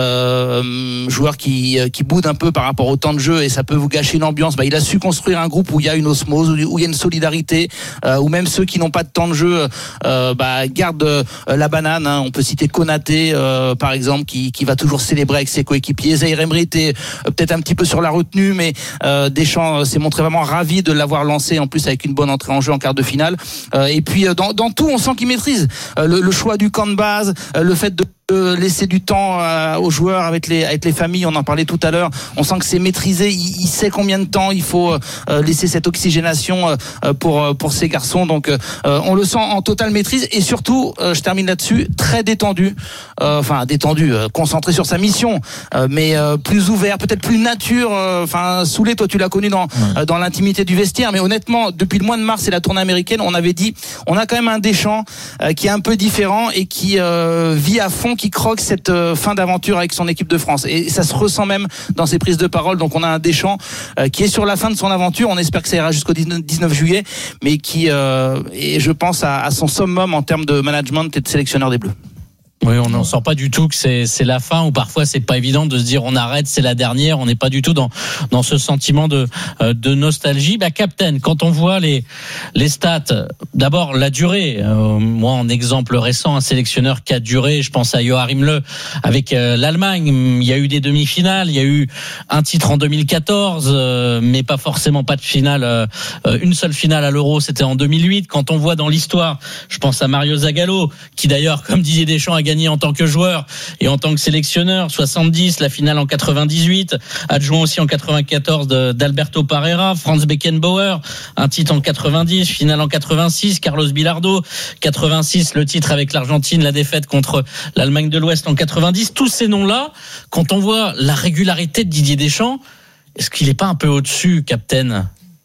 euh, joueurs qui, qui boudent un peu par rapport au temps de jeu, et ça peut vous gâcher une ambiance. Bah, il a su construire un groupe où il y a une osmose, où il y a une solidarité, euh, où même ceux qui n'ont pas de temps de jeu euh, bah, gardent euh, la banane, hein. On peut citer Konaté euh, par exemple, qui, qui va toujours célébrer avec ses coéquipiers. Zaïre Emery était euh, peut-être un petit peu sur la retenue, mais euh, Deschamps s'est montré vraiment ravi de l'avoir lancé, en plus avec une bonne entrée en jeu en quart de finale. Euh, et puis euh, dans, dans tout, on sent qu'il maîtrise euh, le, le choix du camp de base, euh, le fait de laisser du temps euh, aux joueurs avec les avec les familles, on en parlait tout à l'heure, on sent que c'est maîtrisé, il, il sait combien de temps il faut euh, laisser cette oxygénation euh, pour pour ces garçons, donc euh, on le sent en totale maîtrise, et surtout euh, je termine là-dessus, très détendu, euh, enfin détendu, euh, concentré sur sa mission, euh, mais euh, plus ouvert, peut-être plus nature, enfin euh, Soulé, toi tu l'as connu dans ouais. euh, dans l'intimité du vestiaire, mais honnêtement depuis le mois de mars et la tournée américaine, on avait dit on a quand même un Deschamps euh, qui est un peu différent et qui euh, vit à fond, qui croque cette euh, fin d'aventure avec son équipe de France, et ça se ressent même dans ses prises de parole. Donc on a un Deschamps euh, qui est sur la fin de son aventure, on espère que ça ira jusqu'au dix-neuf juillet, mais qui euh, est, je pense, à, à son summum en termes de management et de sélectionneur des Bleus. Oui, on n'en sort pas du tout que c'est c'est la fin, ou parfois c'est pas évident de se dire on arrête, c'est la dernière. On n'est pas du tout dans dans ce sentiment de de nostalgie. Bah, Captain, quand on voit les les stats, d'abord la durée. Euh, moi, en exemple récent, un sélectionneur qui a duré, je pense à Joachim Löw avec euh, l'Allemagne. Il y a eu des demi-finales, il y a eu un titre en deux mille quatorze, euh, mais pas forcément pas de finale. Euh, une seule finale à l'Euro, c'était en deux mille huit. Quand on voit dans l'histoire, je pense à Mario Zagallo, qui d'ailleurs, comme Didier Deschamps, a gagné en tant que joueur et en tant que sélectionneur, soixante-dix, la finale en quatre-vingt-dix-huit, adjoint aussi en quatre-vingt-quatorze de, d'Alberto Parreira, Franz Beckenbauer, un titre en quatre-vingt-dix, finale en quatre-vingt-six, Carlos Bilardo, quatre-vingt-six, le titre avec l'Argentine, la défaite contre l'Allemagne de l'Ouest en quatre-vingt-dix. Tous ces noms-là, quand on voit la régularité de Didier Deschamps, est-ce qu'il n'est pas un peu au-dessus, Captain ?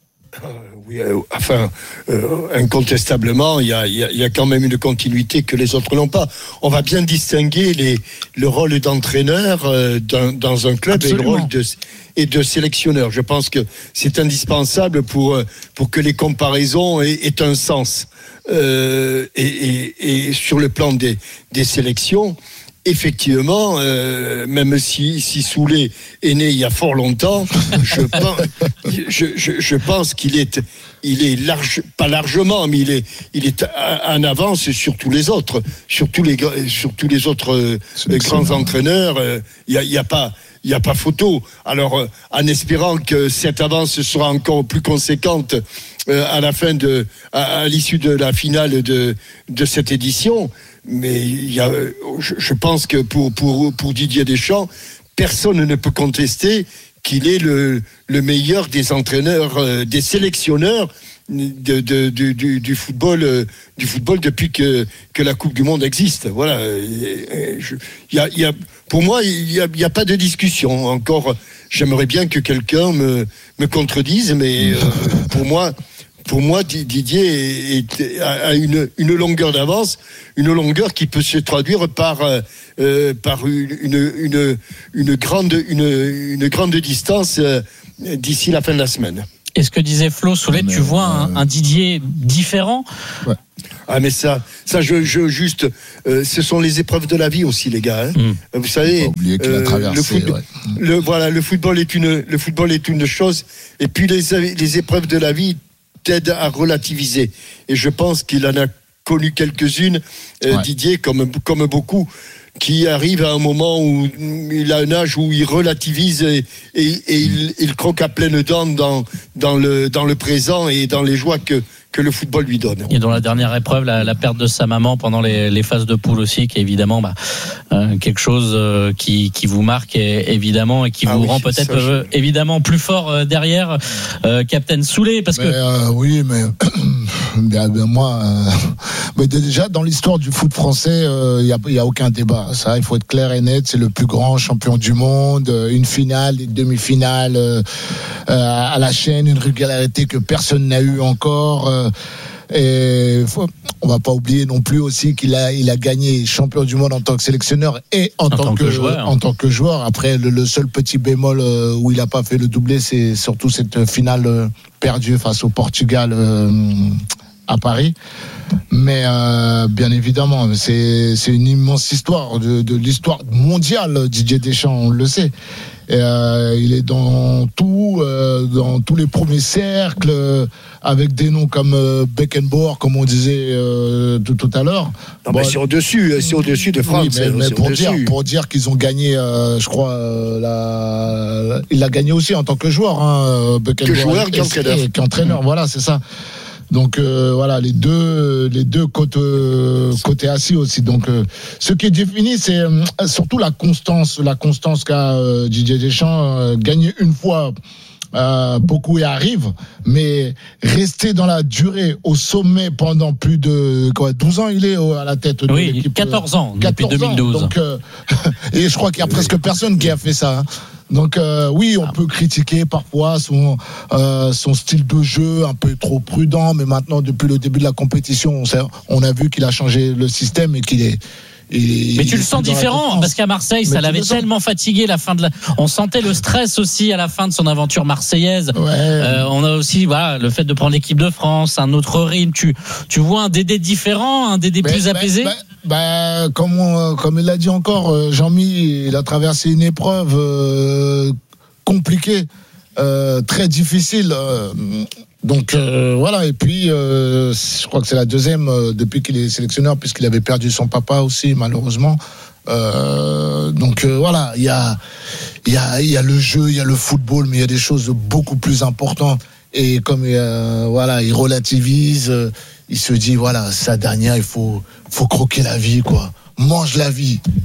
Oui, euh, enfin, euh, incontestablement, il y a, y, a, y a quand même une continuité que les autres n'ont pas. On va bien distinguer les, le rôle d'entraîneur euh, dans, dans un club Absolument. et le rôle de, et de sélectionneur. Je pense que c'est indispensable pour, pour que les comparaisons aient, aient un sens. Euh, et, et, et sur le plan des, des sélections, effectivement, euh, même si, si Soulé est né il y a fort longtemps, je pense, je, je, je pense qu'il est, il est large, pas largement, mais il est, il est en avance sur tous les autres, sur tous les, sur tous les autres euh, grands entraîneurs. Il n'y a, y a pas, il y a pas photo. Alors, euh, en espérant que cette avance sera encore plus conséquente euh, à la fin de, à, à l'issue de la finale de, de cette édition. Mais il y a, je, je pense que pour, pour, pour Didier Deschamps, personne ne peut contester qu'il est le, le meilleur des entraîneurs, euh, des sélectionneurs de, de, de, du, du football, euh, du football depuis que, que la Coupe du Monde existe. Voilà. Et, et je, y a, y a, pour moi, il n'y a, y a pas de discussion. Encore, j'aimerais bien que quelqu'un me, me contredise, mais euh, pour moi... Pour moi, Didier est, est, a une, une longueur d'avance, une longueur qui peut se traduire par, euh, par une, une, une, grande, une, une grande distance euh, d'ici la fin de la semaine. Et ce que disait Flo Soulet, tu vois un, un Didier différent ? Ouais. Ah mais ça, ça je, je juste, euh, ce sont les épreuves de la vie aussi les gars. Hein. Mmh. Vous savez, euh, le, foot, ouais. le voilà, le football est une, le football est une chose, et puis les, les épreuves de la vie t'aide à relativiser. Et je pense qu'il en a connu quelques-unes, euh, ouais. Didier, comme, comme beaucoup, qui arrivent à un moment où il a un âge où il relativise et, et, et il, il croque à pleines dents dans, dans, le, dans le présent et dans les joies que, que le football lui donne. Et dans la dernière épreuve, la, la perte de sa maman pendant les, les phases de poule aussi, qui est évidemment bah, euh, quelque chose euh, qui, qui vous marque et, évidemment et qui ah vous oui, rend peut-être ça, euh, je... évidemment plus fort euh, derrière, euh, Captain Soulé, parce mais, que euh, oui, mais ben, ben, moi, euh, mais déjà dans l'histoire du foot français, il euh, y a, y a aucun débat. Ça, il faut être clair et net. C'est le plus grand champion du monde, une finale, une demi-finale euh, à la chaîne, une régularité que personne n'a eu encore. Euh, Et faut, on va pas oublier non plus aussi qu'il a, il a gagné champion du monde en tant que sélectionneur et en, en tant, tant que, que joueur. En tant que joueur. Après, le, le seul petit bémol euh, où il a pas fait le doublé, c'est surtout cette finale euh, perdue face au Portugal euh, à Paris. Mais euh, bien évidemment, c'est, c'est une immense histoire de, de l'histoire mondiale. Didier Deschamps, on le sait. Et, euh, il est dans tout, euh, dans tous les premiers cercles, euh, avec des noms comme euh, Beckenbauer, comme on disait euh, tout, tout à l'heure. Non, bon, mais c'est au-dessus, c'est au-dessus de France. Oui, mais, mais pour dire, pour dire qu'ils ont gagné, euh, je crois, euh, la, il a gagné aussi en tant que joueur, hein, Beckenbauer. Que joueur, qu'entraîneur. Et qu'entraîneur, voilà, c'est ça. Donc euh, voilà, les deux les deux côtés euh, côtés assis aussi. Donc euh, ce qui est défini, c'est euh, surtout la constance, la constance qu'a euh, Didier Deschamps. Euh, gagner une fois, euh, beaucoup y arrivent, mais rester dans la durée au sommet pendant plus de quoi, douze ans, il est à la tête de oui, l'équipe. quatorze ans quatorze depuis deux mille douze. Ans, donc, euh, et je crois qu'il y a presque personne qui a fait ça. Hein. Donc euh, oui, on peut critiquer parfois son euh, son style de jeu un peu trop prudent, mais maintenant depuis le début de la compétition, on, sait, on a vu qu'il a changé le système et qu'il est. Et mais tu le sens différent parce qu'à Marseille, mais ça l'avait tellement fatigué la fin de la. On sentait le stress aussi à la fin de son aventure marseillaise. Ouais. Euh, on a aussi voilà le fait de prendre l'équipe de France, un autre rythme. Tu tu vois un Dédé différent, un Dédé mais, plus apaisé. Bah, bah, comme on, comme il l'a dit encore, Jean-Mi, il a traversé une épreuve euh, compliquée, euh, très difficile. Euh, Donc euh, voilà, et puis euh, je crois que c'est la deuxième euh, depuis qu'il est sélectionneur, puisqu'il avait perdu son papa aussi malheureusement. Euh, donc euh, voilà, il y a il y a il y a le jeu, il y a le football, mais il y a des choses beaucoup plus importantes. Et comme euh, voilà, il relativise, euh, il se dit voilà, sa dernière, il faut faut croquer la vie quoi, mange la vie.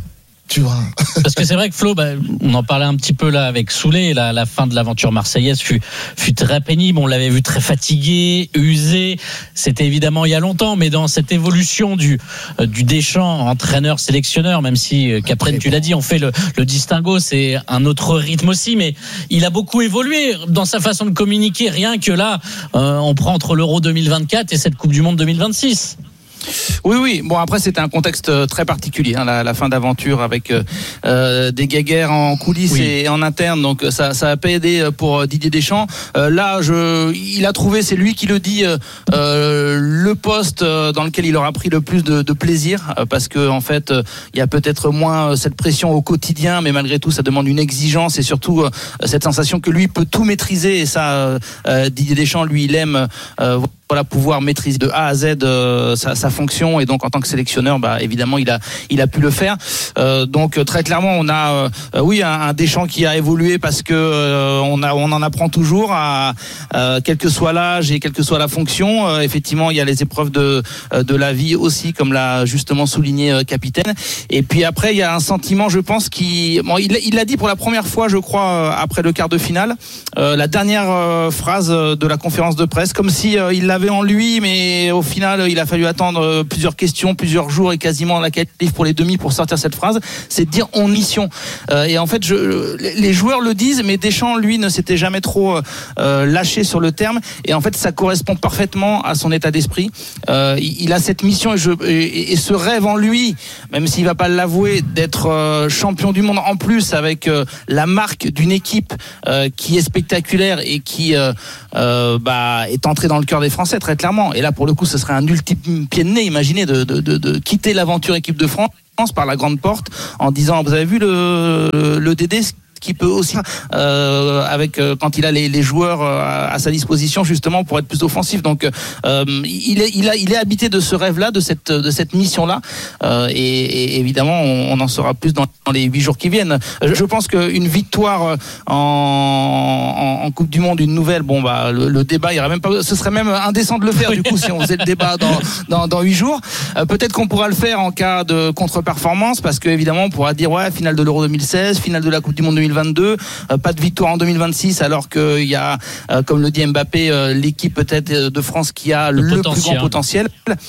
tu vois. Parce que c'est vrai que Flo, bah, on en parlait un petit peu là avec Soulé, la, la fin de l'aventure marseillaise fut, fut très pénible, on l'avait vu très fatigué, usé, c'était évidemment il y a longtemps, mais dans cette évolution du, euh, du Deschamps, entraîneur, sélectionneur, même si euh, Capren, tu l'as dit, on fait le, le distinguo, c'est un autre rythme aussi, mais il a beaucoup évolué dans sa façon de communiquer, rien que là, euh, on prend entre l'Euro deux mille vingt-quatre et cette Coupe du Monde deux mille vingt-six. Oui, oui. Bon, après, c'était un contexte très particulier, hein, la, la fin d'aventure avec euh, des guéguerres en coulisses oui. et en interne. Donc, ça, ça a pas aidé pour Didier Deschamps. Euh, là, je, il a trouvé, c'est lui qui le dit, euh, le poste dans lequel il aura pris le plus de, de plaisir, parce que en fait, il y a peut-être moins cette pression au quotidien, mais malgré tout, ça demande une exigence et surtout cette sensation que lui peut tout maîtriser. Et ça, euh, Didier Deschamps, lui, il aime. Euh, Voilà, pouvoir maîtriser de A à Z euh, sa, sa fonction, et donc en tant que sélectionneur, bah évidemment il a il a pu le faire. Euh, donc très clairement on a euh, oui un, un Deschamps qui a évolué parce que euh, on a on en apprend toujours à euh, quel que soit l'âge et quelle que soit la fonction. Euh, effectivement il y a les épreuves de de la vie aussi, comme l'a justement souligné euh, Capitaine. Et puis après il y a un sentiment, je pense, qui bon il il l'a dit pour la première fois, je crois, après le quart de finale, euh, la dernière euh, phrase de la conférence de presse, comme si euh, il l'avait en lui, mais au final il a fallu attendre plusieurs questions, plusieurs jours et quasiment la qualif pour les demi pour sortir cette phrase. C'est de dire on mission. Euh, et en fait je, les joueurs le disent, mais Deschamps lui ne s'était jamais trop euh, lâché sur le terme, et en fait ça correspond parfaitement à son état d'esprit. Euh, il, il a cette mission et, je, et, et ce rêve en lui, même s'il va pas l'avouer, d'être euh, champion du monde, en plus avec euh, la marque d'une équipe euh, qui est spectaculaire et qui euh, euh, bah, est entrée dans le cœur des Français très clairement. Et là pour le coup ce serait un ultime pied de nez, imaginez de, de, de, de quitter l'aventure équipe de France par la grande porte en disant vous avez vu le, le D D qui peut aussi euh, avec euh, quand il a les, les joueurs euh, à sa disposition justement pour être plus offensif. Donc euh, il est il a il est habité de ce rêve là, de cette de cette mission là, euh, et, et évidemment on, on en saura plus dans, dans les huit jours qui viennent. Je, je pense qu'une victoire en, en en Coupe du Monde, une nouvelle, bon bah le, le débat il y aurait même pas, ce serait même indécent de le faire du coup si on faisait le débat dans dans dans huit jours. Euh, peut-être qu'on pourra le faire en cas de contre-performance, parce que évidemment on pourra dire ouais, finale de l'Euro deux mille seize, finale de la Coupe du Monde deux mille vingt-deux, euh, pas de victoire en deux mille vingt-six, alors qu'il y a, euh, comme le dit Mbappé, euh, l'équipe peut-être de France qui a le, le plus grand potentiel.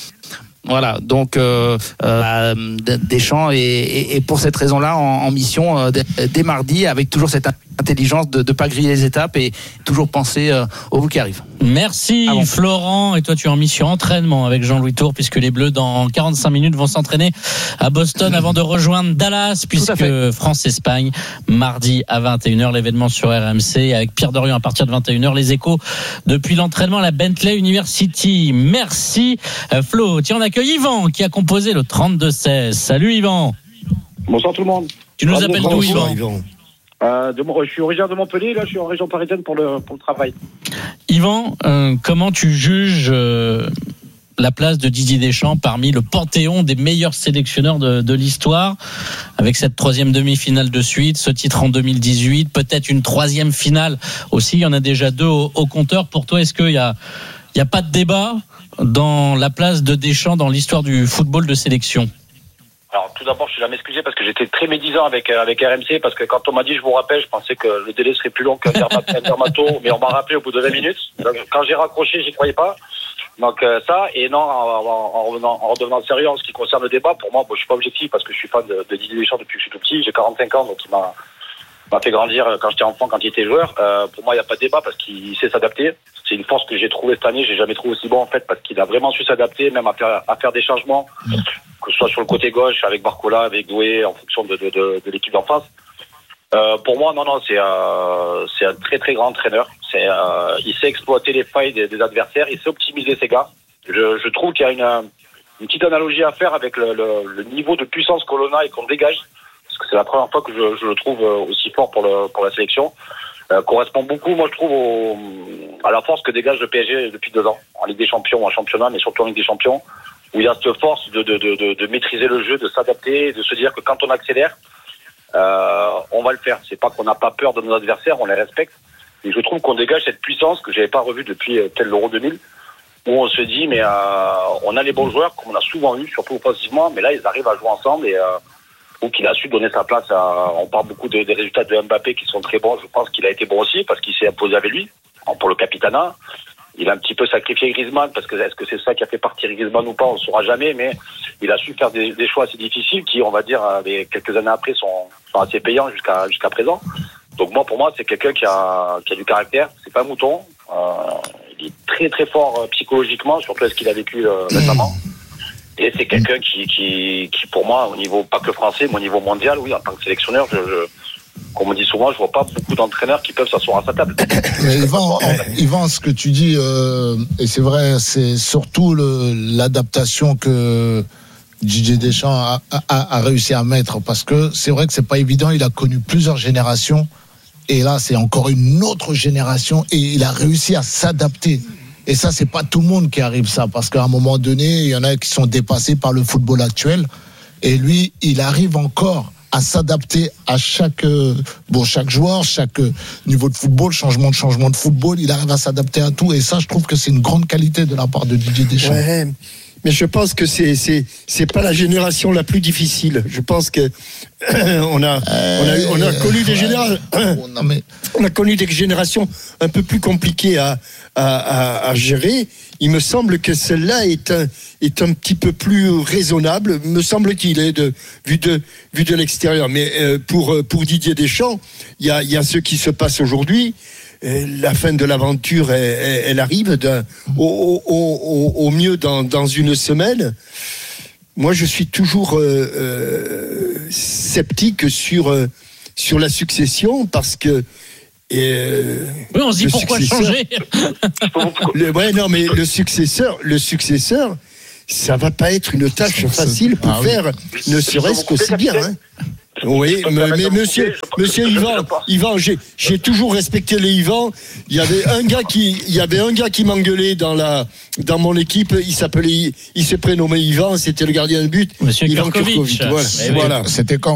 Voilà, donc euh, euh, Deschamps est, est, est pour cette raison-là en, en mission euh, dès mardi, avec toujours cette intelligence de ne pas griller les étapes et toujours penser euh, au bout qui arrive. Merci ah bon. Florent, et toi tu es en mission entraînement avec Jean-Louis Tour, puisque les Bleus dans quarante-cinq minutes vont s'entraîner à Boston avant de rejoindre Dallas, puisque France-Espagne mardi à vingt et une heures, l'événement sur R M C avec Pierre Dorian à partir de vingt et une heures, les échos depuis l'entraînement à la Bentley University. Merci Flo. Tiens, on accueille Yvan qui a composé le trente-deux seize. Salut Yvan. Bonsoir tout le monde. Tu nous ah, appelles d'où Yvan, Yvan euh, de, Je suis originaire de Montpellier, là je suis en région parisienne pour le, pour le travail. Yvan, euh, comment tu juges euh, la place de Didier Deschamps parmi le panthéon des meilleurs sélectionneurs de, de l'histoire, avec cette troisième demi-finale de suite, ce titre en deux mille dix-huit, peut-être une troisième finale aussi, il y en a déjà deux au, au compteur. Pour toi, est-ce qu'il y a, il y a pas de débat dans la place de Deschamps dans l'histoire du football de sélection? Alors tout d'abord, je suis jamais excusé parce que j'étais très médisant avec avec R M C, parce que quand on m'a dit je vous rappelle, je pensais que le délai serait plus long qu'un dermato, mais on m'a rappelé au bout de vingt minutes. Donc, quand j'ai raccroché, j'y croyais pas. Donc euh, ça, et non, en, en, en, revenant, en redevenant sérieux en ce qui concerne le débat, pour moi, bon, je suis pas objectif parce que je suis fan de, de Didier Deschamps depuis que je suis tout petit. J'ai quarante-cinq ans, donc il m'a m'a fait grandir quand j'étais enfant, quand il était joueur. Euh, pour moi, il n'y a pas de débat parce qu'il sait s'adapter. C'est une force que j'ai trouvée cette année. J'ai jamais trouvé aussi bon en fait, parce qu'il a vraiment su s'adapter, même à faire à faire des changements, que ce soit sur le côté gauche avec Barcola, avec Doué, en fonction de de, de, de l'équipe d'en face. Euh, pour moi, non, non, c'est euh, c'est un très très grand entraîneur. C'est euh, il sait exploiter les failles des, des adversaires, il sait optimiser ses gars. Je, je trouve qu'il y a une, une petite analogie à faire avec le, le, le niveau de puissance que l'on a et qu'on dégage, parce que c'est la première fois que je, je le trouve aussi fort pour le pour la sélection. Euh, correspond beaucoup, moi je trouve, au, à la force que dégage le P S G depuis deux ans, en Ligue des Champions, en championnat, mais surtout en Ligue des Champions, où il y a cette force de, de, de, de, de maîtriser le jeu, de s'adapter, de se dire que quand on accélère, euh, on va le faire. C'est pas qu'on n'a pas peur de nos adversaires, on les respecte. Et je trouve qu'on dégage cette puissance que j'avais pas revue depuis euh, tel l'Euro deux mille, où on se dit, mais euh, on a les bons joueurs, comme on a souvent eu, surtout offensivement, mais là ils arrivent à jouer ensemble et euh, trouve qu'il a su donner sa place à, on parle beaucoup des, des résultats de Mbappé qui sont très bons. Je pense qu'il a été bon aussi parce qu'il s'est imposé avec lui, pour le capitanat. Il a un petit peu sacrifié Griezmann parce que est-ce que c'est ça qui a fait partir Griezmann ou pas, on ne saura jamais, mais il a su faire des, des choix assez difficiles qui, on va dire, des, quelques années après sont, sont assez payants jusqu'à, jusqu'à présent. Donc moi, pour moi, c'est quelqu'un qui a, qui a du caractère, c'est pas un mouton. Euh, il est très très fort euh, psychologiquement, surtout ce qu'il a vécu euh, récemment. Et c'est quelqu'un qui, qui, qui, pour moi, au niveau pas que français, mais au niveau mondial, oui, en tant que sélectionneur, je, je comme on dit souvent, je vois pas beaucoup d'entraîneurs qui peuvent s'asseoir à sa table. Mais Yvan, Yvan, ce que tu dis, euh, et c'est vrai, c'est surtout le, l'adaptation que Didier Deschamps a, a, a réussi à mettre, parce que c'est vrai que c'est pas évident. Il a connu plusieurs générations, et là, c'est encore une autre génération, et il a réussi à s'adapter. Et ça, c'est pas tout le monde qui arrive ça, parce qu'à un moment donné, il y en a qui sont dépassés par le football actuel, et lui, il arrive encore à s'adapter à chaque euh, bon chaque joueur, chaque euh, niveau de football, changement de changement de football, il arrive à s'adapter à tout, et ça, je trouve que c'est une grande qualité de la part de Didier Deschamps. Ouais, mais je pense que c'est c'est c'est pas la génération la plus difficile. Je pense que on a on a on a connu des générations on a connu des générations un peu plus compliquées à à, à, à gérer. Il me semble que celle-là est un est un petit peu plus raisonnable, me semble-t-il, est de vu de vu de l'extérieur. Mais euh, pour pour Didier Deschamps, il y a il y a ce qui se passe aujourd'hui. La fin de l'aventure, elle, elle arrive d'un, au, au, au, au mieux dans, dans une semaine. Moi, je suis toujours euh, euh, sceptique sur euh, sur la succession, parce que euh, oui, on se dit pourquoi changer. le, ouais, non, mais le successeur, le successeur, ça va pas être une tâche facile pour ah, faire, oui. ne serait-ce qu'aussi bien. Hein. Oui, mais, mais monsieur, monsieur Yvan, Yvan, j'ai, j'ai toujours respecté les Yvan. Il y avait un gars qui, il y avait un gars qui m'engueulait dans la, dans mon équipe. Il s'appelait, il s'est prénommé Yvan. C'était le gardien de but. Monsieur Ivan Kurkovic. Kurkovic. Voilà. C'était quand?